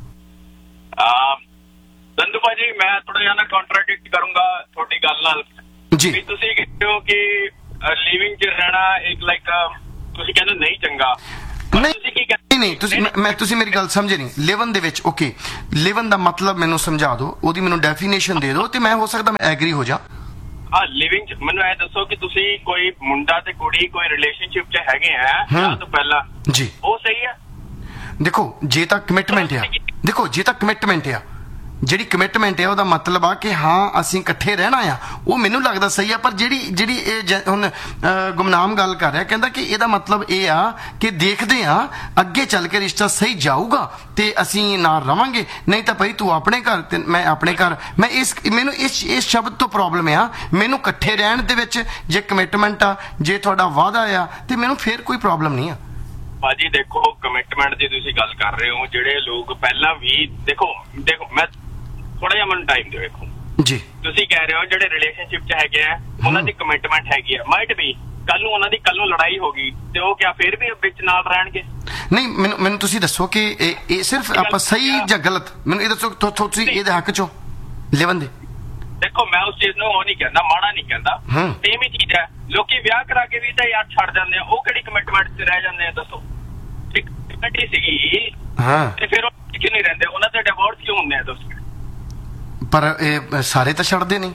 ਸੰਧੂ ਭਾਜੀ, ਮੈਂ ਥੋੜਾ ਜਿਹਾ ਨਾ ਕੰਟਰਾਡਿਕਟ ਕਰੂੰਗਾ ਤੁਹਾਡੀ ਗੱਲ ਨਾਲ ਜੀ। ਤੁਸੀਂ ਕਹਿੰਦੇ ਹੋ ਕਿ ਲਿਵਿੰਗ ਚ ਰਹਿਣਾ ਇੱਕ ਲਾਈਕ ਤੁਸੀਂ ਕਹਿੰਦੇ ਨਹੀਂ ਚੰਗਾ। ਨਹੀਂ, ਤੁਸੀਂ ਮੇਰੀ ਗੱਲ ਸਮਝੇ ਨਹੀਂ। ਲਿਵਨ ਦੇ ਵਿੱਚ ਓਕੇ, ਲਿਵਨ ਦਾ ਮਤਲਬ ਮੈਨੂੰ ਸਮਝਾ ਦਿਓ, ਉਹਦੀ ਮੈਨੂੰ ਡੈਫੀਨੇਸ਼ਨ ਦੇ ਦਿਓ ਤੇ ਮੈਂ ਹੋ ਸਕਦਾ ਮੈਂ ਐਗਰੀ ਹੋ ਜਾ। ਲਿਵਿੰਗ ਚ ਮੈਨੂੰ ਇਹ ਦੱਸੋ ਕਿ ਤੁਸੀਂ ਕੋਈ ਮੁੰਡਾ ਤੇ ਕੁੜੀ ਕੋਈ ਰਿਲੇਸ਼ਨਸ਼ਿਪ ਚ ਹੈਗੇ ਆ ਵਿਆਹ ਤੋਂ ਪਹਿਲਾਂ ਜੀ, ਉਹ ਸਹੀ ਆ? ਦੇਖੋ ਜੇ ਤਾਂ ਕਮਿਟਮੈਂਟ ਆ, ਦੇਖੋ ਜੇ ਤਾਂ ਕਮਿਟਮੈਂਟ ਆ, ਜਿਹੜੀ ਕਮਿਟਮੈਂਟ ਹੈ ਉਹਦਾ ਮਤਲਬ ਆ ਕਿ ਹਾਂ ਅਸੀਂ ਇਕੱਠੇ ਰਹਿਣਾ ਆ, ਉਹ ਮੈਨੂੰ ਲੱਗਦਾ ਸਹੀ ਆ। ਪਰ ਜਿਹੜੀ ਇਹ ਹੁਣ ਗੁਮਨਾਮ ਗੱਲ ਕਰ ਰਿਹਾ, ਕਹਿੰਦਾ ਕਿ ਇਹਦਾ ਮਤਲਬ ਇਹ ਆ ਕਿ ਦੇਖਦੇ ਆ ਅੱਗੇ ਚੱਲ ਕੇ ਰਿਸ਼ਤਾ ਸਹੀ ਜਾਊਗਾ ਤੇ ਅਸੀਂ ਨਾਲ ਰਵਾਂਗੇ, ਨਹੀਂ ਤਾਂ ਭਾਈ ਤੂੰ ਆਪਣੇ ਘਰ ਤੇ ਮੈਂ ਆਪਣੇ ਘਰ। ਮੈਨੂੰ ਇਸ ਸ਼ਬਦ ਤੋਂ ਪ੍ਰੋਬਲਮ ਆ। ਮੈਨੂੰ ਇਕੱਠੇ ਰਹਿਣ ਦੇ ਵਿੱਚ ਜੇ ਕਮਿਟਮੈਂਟ ਆ, ਜੇ ਤੁਹਾਡਾ ਵਾਅਦਾ ਆ, ਤੇ ਮੈਨੂੰ ਫੇਰ ਕੋਈ ਪ੍ਰੋਬਲਮ ਨਹੀਂ ਆ। ਭਾਜੀ ਦੇਖੋ, ਕਮਿਟਮੈਂਟ ਦੀ ਤੁਸੀਂ ਗੱਲ ਕਰ ਰਹੇ ਹੋ, ਜਿਹੜੇ ਲੋਕ ਪਹਿਲਾਂ ਵੀ ਦੇਖੋ ਮੈਂ ਥੋੜਾ ਜਿਹਾ ਮੈਨੂੰ ਟਾਈਮ ਦਿਓ। ਵੇਖੋ ਜੀ, ਤੁਸੀਂ ਕਹਿ ਰਹੇ ਹੋ ਜਿਹੜੇ ਰਿਲੇਸ਼ਨਸ਼ਿਪ ਚ ਹੈਗੇ ਆ ਉਹਨਾਂ ਦੀ ਕਮਿਟਮੈਂਟ ਹੈਗੀ ਆ, ਮਾਈਟ ਵੀ ਕੱਲ ਨੂੰ ਉਹਨਾਂ ਦੀ ਲੜਾਈ ਹੋ ਗਈ ਤੇ ਉਹ ਕਿਆ ਫੇਰ ਵੀ ਵਿੱਚ ਨਾਲ ਰਹਿਣਗੇ? ਨਹੀਂ, ਮੈਨੂੰ ਤੁਸੀਂ ਦੱਸੋ ਕਿ ਇਹ ਸਿਰਫ ਆਪਾਂ ਸਹੀ ਜਾਂ ਗਲਤ, ਮੈਨੂੰ ਇਹ ਦੱਸੋ ਤੁਸੀਂ ਇਹਦੇ ਹੱਕ ਚੋਂ ਲਿਵਨ ਦੇ। ਦੇਖੋ ਮੈਂ ਉਸ ਚੀਜ਼ ਨੂੰ ਉਹ ਨਹੀਂ ਕਹਿੰਦਾ, ਮਾੜਾ ਨਹੀਂ ਕਹਿੰਦਾ, ਸੇਮ ਹੀ ਚੀਜ਼ ਹੈ। ਲੋਕੀ ਵਿਆਹ ਕਰਾ ਕੇ ਵੀ ਤਾਂ ਯਾਰ ਛੱਡ ਜਾਂਦੇ ਆ, ਉਹ ਕਿਹੜੀ ਕਮਿਟਮੈਂਟ ਚ ਰਹਿ ਜਾਂਦੇ ਆ? ਦੱਸੋ, ਇੱਕ ਕਮਿਟੀ ਸੀਗੀ ਤੇ ਫਿਰ ਉਹ ਕਿਉਂ ਨਹੀਂ ਰਹਿੰਦੇ? ਉਹਨਾਂ ਦੇ ਡਿਵੋਰਸ ਕਿਉਂ ਹੁੰਦੇ ਆ? ਦੱਸੋ। ਪਰ ਇਹ ਸਾਰੇ ਤਾਂ ਛੱਡਦੇ ਨਹੀਂ,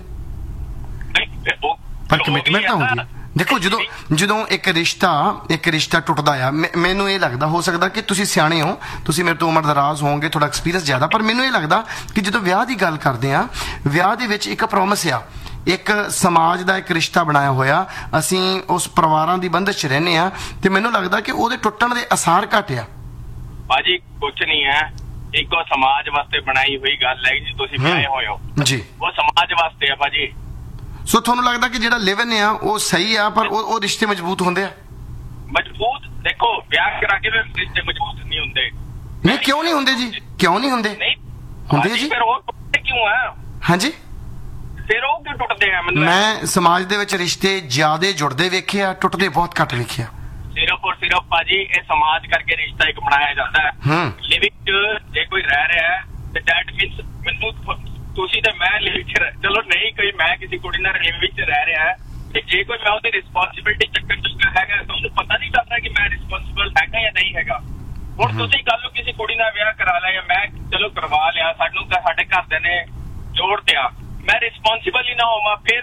ਪਰ ਕਮਿਟਮੈਂਟ ਤਾਂ ਹੁੰਦੀ ਹੈ। ਦੇਖੋ ਜਦੋਂ ਇੱਕ ਰਿਸ਼ਤਾ ਟੁੱਟਦਾ ਆ, ਮੈਨੂੰ ਇਹ ਲੱਗਦਾ, ਹੋ ਸਕਦਾ ਕਿ ਤੁਸੀਂ ਸਿਆਣੇ ਹੋ, ਤੁਸੀਂ ਮੇਰੇ ਤੋਂ ਉਮਰਦਰਾਜ਼ ਹੋਵੋਗੇ, ਤੁਹਾਡਾ ਐਕਸਪੀਰੀਅੰਸ ਜ਼ਿਆਦਾ, ਪਰ ਮੈਨੂੰ ਇਹ ਲੱਗਦਾ ਕਿ ਜਦੋਂ ਵਿਆਹ ਦੀ ਗੱਲ ਕਰਦੇ ਆ, ਵਿਆਹ ਦੇ ਵਿੱਚ ਇੱਕ ਪ੍ਰੋਮਿਸ ਆ, ਇੱਕ ਸਮਾਜ ਦਾ ਇੱਕ ਰਿਸ਼ਤਾ ਬਣਾਇਆ ਹੋਇਆ, ਅਸੀਂ ਉਸ ਪਰਿਵਾਰਾਂ ਦੀ ਬੰਦਸ਼ 'ਚ ਰਹਿੰਦੇ ਆ, ਤੇ ਮੈਨੂੰ ਲੱਗਦਾ ਕਿ ਉਹਦੇ ਟੁੱਟਣ ਦੇ ਅਸਾਰ ਘੱਟ ਆ। ਭਾਜੀ ਕੁਛ ਨਹੀਂ ਹੈ, ਇੱਕੋ ਸਮਾਜ ਵਾਸਤੇ ਬਣਾਈ ਹੋਈ ਗੱਲ ਹੈ ਜੀ, ਤੁਸੀਂ ਵਿਆਹੇ ਹੋਏ ਹੋ ਜੀ, ਉਹ ਸਮਾਜ ਵਾਸਤੇ ਆ ਭਾਜੀ। ਸੋ ਤੁਹਾਨੂੰ ਲੱਗਦਾ ਕਿ ਜਿਹੜਾ ਲਿਵ ਇਨ ਆ ਉਹ ਸਹੀ ਆ, ਪਰ ਉਹ ਰਿਸ਼ਤੇ ਮਜ਼ਬੂਤ ਹੁੰਦੇ ਆ? ਮਜ਼ਬੂਤ ਦੇਖੋ, ਵਿਆਹ ਕਰਾ ਕੇ ਰਿਸ਼ਤੇ ਮਜ਼ਬੂਤ ਨਹੀਂ ਹੁੰਦੇ। ਨਹੀਂ, ਕਿਉਂ ਨਹੀਂ ਹੁੰਦੇ ਜੀ? ਕਿਉਂ ਨਹੀਂ ਹੁੰਦੇ? ਨਹੀਂ ਹੁੰਦੇ ਜੀ। ਫਿਰ ਉਹ ਟੁੱਟਦੇ ਕਿਉਂ ਆ? ਹਾਂਜੀ, ਫਿਰ ਉਹ ਕਿਉਂ ਟੁੱਟਦੇ ਆ? ਮੈਂ ਸਮਾਜ ਦੇ ਵਿੱਚ ਰਿਸ਼ਤੇ ਜ਼ਿਆਦਾ ਜੁੜਦੇ ਵੇਖੇ ਆ, ਟੁੱਟਦੇ ਬਹੁਤ ਘੱਟ ਵੇਖੇ ਆ। ਸਿਰਫ ਔਰ ਸਿਰਫ ਭਾਜੀ ਇਹ ਸਮਾਜ ਕਰਕੇ ਰਿਸ਼ਤਾ ਇੱਕ ਬਣਾਇਆ ਜਾਂਦਾ ਹੈ। ਲਿਵਿੰਗ ਜੇ ਕੋਈ ਰਹਿ ਰਿਹਾ ਹੈ ਤੇ ਦੈਟ ਮੀਨਸ ਮੈਨੂੰ ਤੁਸੀਂ ਤੇ ਮੈਂ ਲਿਵਿੰਗ ਚਲੋ ਨਹੀਂ, ਕੋਈ ਮੈਂ ਕਿਸੇ ਕੁੜੀ ਨਾਲ ਲਿਵਿੰਗ ਚ ਰਹਿ ਰਿਹਾ ਹੈ ਤੇ ਜੇ ਕੋਈ ਮੈਂ ਉਹਦੀ ਰਿਸਪੌਂਸਿਬਿਲਿਟੀ ਚੱਕਰ ਚੁੱਕਾ ਹੈਗਾ ਤਾਂ ਉਹਨੂੰ ਪਤਾ ਨਹੀਂ ਚੱਲਦਾ ਕਿ ਮੈਂ ਰਿਸਪੌਂਸਿਬਲ ਹੈਗਾ ਜਾਂ ਨਹੀਂ ਹੈਗਾ। ਹੁਣ ਤੁਸੀਂ ਕੱਲ ਨੂੰ ਕਿਸੇ ਕੁੜੀ ਨਾਲ ਵਿਆਹ ਕਰਾ ਲਿਆ ਜਾਂ ਮੈਂ ਚਲੋ ਕਰਵਾ ਲਿਆ, ਸਾਨੂੰ ਤਾਂ ਸਾਡੇ ਘਰਦਿਆਂ ਨੇ ਜੋੜ ਦਿਆ, ਮੈਂ ਰਿਸਪੌਂਸਿਬਲ ਹੀ ਨਾ ਹੋਵਾਂ, ਫਿਰ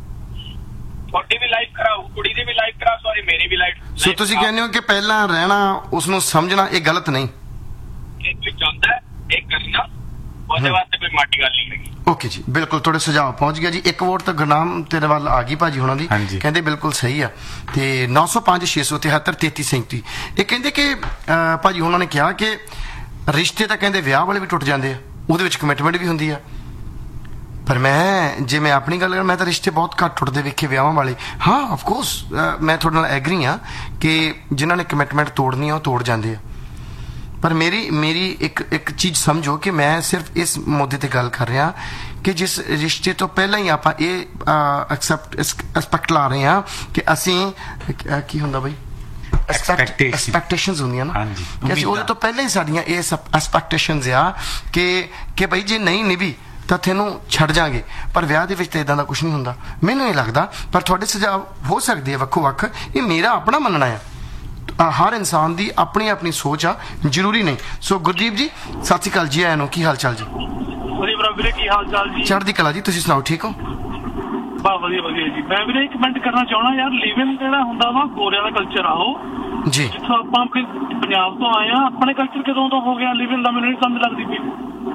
ਤੁਹਾਡੀ ਵੀ ਲਾਈਫ ਖਰਾਬ, ਕੁੜੀ ਦੀ ਵੀ ਲਾਈਫ ਖਰਾਬ, ਸੌਰੀ ਮੇਰੀ ਵੀ ਲਾਈਫ। ਸੋ ਤੁਸੀਂ ਕਹਿੰਦੇ ਹੋ ਕਿ ਪਹਿਲਾਂ ਰਹਿਣਾ, ਉਸ ਨੂੰ ਸਮਝਣਾ, ਇਹ ਗਲਤ ਨਹੀਂ? ਇਹ ਕੋਈ ਚਾਹੁੰਦਾ ਇਹ ਕਰਨਾ, ਉਹਦੇ ਵਾਸਤੇ ਕੋਈ ਮਾੜੀ ਗੱਲ ਨਹੀਂ ਹੈਗੀ। ਓਕੇ ਜੀ, ਬਿਲਕੁਲ ਤੁਹਾਡੇ ਸੁਝਾਅ ਪਹੁੰਚ ਗਿਆ ਜੀ। ਇੱਕ ਵੋਟ ਤਾਂ ਗੁਰਨਾਮ ਤੇਰੇ ਵੱਲ ਆ ਗਈ ਭਾਜੀ ਹੁਣਾਂ ਦੀ, ਕਹਿੰਦੇ ਬਿਲਕੁਲ ਸਹੀ ਆ। ਤੇ 905 673 3337 ਇਹ ਕਹਿੰਦੇ ਕਿ ਭਾਜੀ ਹੁਣਾਂ ਨੇ ਕਿਹਾ ਕਿ ਰਿਸ਼ਤੇ ਤਾਂ ਕਹਿੰਦੇ ਵਿਆਹ ਵਾਲੇ ਵੀ ਟੁੱਟ ਜਾਂਦੇ ਆ, ਉਹਦੇ ਵਿੱਚ ਕਮਿਟਮੈਂਟ ਵੀ ਹੁੰਦੀ ਆ, ਪਰ ਜੇ ਮੈਂ ਆਪਣੀ ਗੱਲ ਕਰਾਂ, ਮੈਂ ਤਾਂ ਰਿਸ਼ਤੇ ਬਹੁਤ ਘੱਟ ਟੁੱਟਦੇ ਵੇਖੇ ਵਿਆਹਾਂ ਵਾਲੇ। ਹਾਂ, ਆਫ ਕੋਰਸ ਮੈਂ ਤੁਹਾਡੇ ਨਾਲ ਐਗਰੀ ਆ ਕਿ ਜਿਨ੍ਹਾਂ ਨੇ ਕਮਿਟਮੈਂਟ ਤੋੜਨੀ ਆ ਉਹ ਤੋੜ ਜਾਂਦੇ ਆ, ਪਰ ਮੇਰੀ ਇੱਕ ਚੀਜ਼ ਸਮਝੋ ਕਿ ਮੈਂ ਸਿਰਫ ਇਸ ਮੁੱਦੇ ਤੇ ਗੱਲ ਕਰ ਰਿਹਾ ਕਿ ਜਿਸ ਰਿਸ਼ਤੇ ਤੋਂ ਪਹਿਲਾਂ ਹੀ ਆਪਾਂ ਇਹ ਐਕਸਪੈਕਟ ਲਾ ਰਹੇ ਹਾਂ ਕਿ ਅਸੀਂ ਕੀ ਹੁੰਦਾ ਬਈ, ਐਕਸਪੈਕਟੇਸ਼ਨਸ ਹੁੰਦੀਆਂ ਨਾ, ਕਿ ਅਸੀਂ ਉਹਦੇ ਤੋਂ ਪਹਿਲਾਂ ਹੀ ਸਾਡੀਆਂ ਇਹ ਐਕਸਪੈਕਟੇਸ਼ਨਸ ਆ ਕਿ ਬਈ ਜੇ ਨਹੀਂ ਨਿਭੀ ਤਾਂ ਤੈਨੂੰ ਛੱਡ ਜਾਗੇ, ਪਰ ਵਿਆਹ ਦੇ ਵਿੱਚ ਤਾਂ ਇਦਾਂ ਦਾ ਕੁਝ ਨਹੀਂ ਹੁੰਦਾ, ਮੈਨੂੰ ਨਹੀਂ ਲੱਗਦਾ। ਪਰ ਤੁਹਾਡੇ ਸੁਝਾਅ ਹੋ ਸਕਦੇ ਆ ਵੱਖੋ ਵੱਖ, ਇਹ ਮੇਰਾ ਆਪਣਾ ਮੰਨਣਾ ਆ, ਹਰ ਇਨਸਾਨ ਦੀ ਆਪਣੀ ਆਪਣੀ ਸੋਚ ਆ, ਜ਼ਰੂਰੀ ਨਹੀਂ। ਸੋ ਗੁਰਦੀਪ ਜੀ ਸਤਿ ਸ਼੍ਰੀ ਅਕਾਲ ਜੀ, ਆਇਆਂ ਨੂੰ, ਕੀ ਹਾਲ ਚਾਲ ਜੀ? ਵਧੀਆ ਵੀਰੇ, ਕੀ ਹਾਲ ਚਾਲ ਜੀ? ਚੜ੍ਹਦੀ ਕਲਾ ਜੀ, ਤੁਸੀਂ ਸੁਣਾਓ, ਠੀਕ ਹੋ? ਬਹੁਤ ਵਧੀਆ ਵਧੀਆ ਜੀ। ਮੈਂ ਵੀਰੇ ਕਮੈਂਟ ਕਰਨਾ ਚਾਹਣਾ ਯਾਰ, ਲਿਵ ਇਨ ਜਿਹੜਾ ਹੁੰਦਾ ਵਾ ਗੋਰਿਆਂ ਦਾ ਕਲਚਰ ਆ ਉਹ ਜੀ, ਜਿੱਥੋਂ ਆਪਾਂ ਆਪਣੇ ਪੰਜਾਬ ਤੋਂ ਆਏ ਆ, ਆਪਣੇ ਕਲਚਰ ਕਦੋਂ ਤੋਂ ਹੋ ਗਿਆ ਲਿਵ ਇਨ ਦਾ, ਮੈਨੂੰ ਨਹੀਂ ਸਮਝ ਲੱਗਦੀ ਪਈ।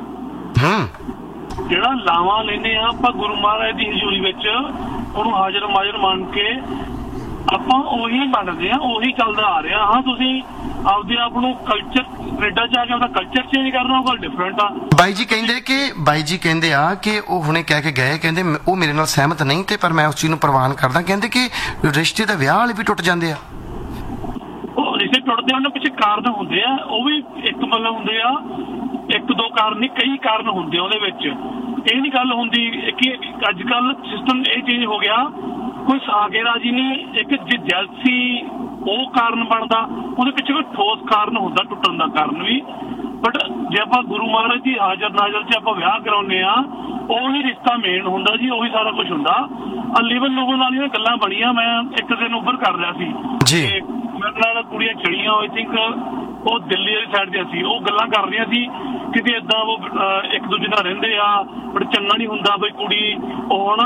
ਜਿਹੜਾ ਲਾਵਾਂ ਲੈਨੇ ਆ ਆਪਾਂ ਗੁਰੂ ਮਹਾਰਾਜ ਦੀ ਹਜ਼ੂਰੀ ਵਿੱਚ, ਉਹਨੂੰ ਹਾਜ਼ਰ ਮਾਜ਼ਰ ਮੰਨ ਕੇ ਆਪਾਂ ਉਹੀ ਮੰਨਦੇ ਆ, ਉਹੀ ਚੱਲਦਾ ਆ ਰਿਹਾ। ਹਾਂ, ਤੁਸੀਂ ਆਪਦੇ ਆਪ ਨੂੰ ਕਲਚਰ ਕੈਨੇਡਾ ਜਾ ਕੇ ਆਪਦਾ ਕਲਚਰ ਚੇਂਜ ਕਰਨਾ, ਉਹ ਗੱਲ ਡਿਫਰੈਂਟ ਆ। ਬਾਈ ਜੀ ਕਹਿੰਦੇ ਆ ਕਿ ਉਹ ਹੁਣੇ ਕਹਿ ਕੇ ਗਏ, ਕਹਿੰਦੇ ਉਹ ਮੇਰੇ ਨਾਲ ਸਹਿਮਤ ਨਹੀਂ ਤੇ ਪਰ ਮੈਂ ਉਸ ਚੀਜ਼ ਨੂੰ ਪ੍ਰਵਾਨ ਕਰਦਾ, ਕਹਿੰਦੇ ਕਿ ਰਿਸ਼ਤੇ ਤਾਂ ਵਿਆਹ ਵਾਲੇ ਵੀ ਟੁੱਟ ਜਾਂਦੇ ਆ। ਉਹ ਰਿਸ਼ਤੇ ਟੁੱਟਦੇ ਉਹਨਾਂ ਪਿੱਛੇ ਕਾਰਨ ਹੁੰਦੇ ਆ, ਉਹ ਵੀ ਇੱਕ ਮਤਲਬ ਹੁੰਦੇ ਆ, ਇੱਕ ਦੋ ਕਾਰਨ ਨਹੀਂ, ਕਈ ਕਾਰਨ ਹੁੰਦੇ ਉਹਦੇ ਵਿੱਚ। ਇਹ ਨਹੀਂ ਗੱਲ ਹੁੰਦੀ ਕਿ ਅੱਜ ਕੱਲ ਸਿਸਟਮ ਇਹ ਚੇਂਜ ਹੋ ਗਿਆ, ਕੋਈ ਸਾਗੇ ਰਾਜੀ ਨਹੀਂ, ਇੱਕ ਜੈਲਸੀ ਉਹ ਕਾਰਨ ਬਣਦਾ, ਉਹਦੇ ਪਿੱਛੇ ਕੋਈ ਠੋਸ ਕਾਰਨ ਹੁੰਦਾ ਟੁੱਟਣ ਦਾ ਕਾਰਨ ਵੀ। ਬਟ ਜੇ ਆਪਾਂ ਗੁਰੂ ਮਹਾਰਾਜ ਦੀ ਹਾਜ਼ਰ ਨਾਜ਼ਰ 'ਚ ਆਪਾਂ ਵਿਆਹ ਕਰਾਉਂਦੇ ਆ, ਉਹੀ ਰਿਸ਼ਤਾ ਮੇਨ ਹੁੰਦਾ ਜੀ, ਉਹੀ ਸਾਰਾ ਕੁਝ ਹੁੰਦਾ। ਲਿਵਨ ਲੁਵਨ ਵਾਲੀਆਂ ਗੱਲਾਂ ਬਣੀਆਂ। ਮੈਂ ਇੱਕ ਦਿਨ ਉੱਭਰ ਕਰ ਰਿਹਾ ਸੀ ਜੀ, ਮੇਰੇ ਨਾਲ ਕੁੜੀਆਂ ਚੜੀਆਂ, ਆਈ ਥਿੰਕ ਉਹ ਦਿੱਲੀ ਵਾਲੀ ਸਾਈਡ ਦੀਆਂ ਸੀ, ਉਹ ਗੱਲਾਂ ਕਰ ਰਹੀਆਂ ਸੀ ਕਿ ਏਦਾਂ ਉਹ ਇੱਕ ਦੂਜੇ ਨਾਲ ਰਹਿੰਦੇ ਆ, ਬਟ ਚੰਗਾ ਨਹੀਂ ਹੁੰਦਾ ਬਈ ਕੁੜੀ ਉਹ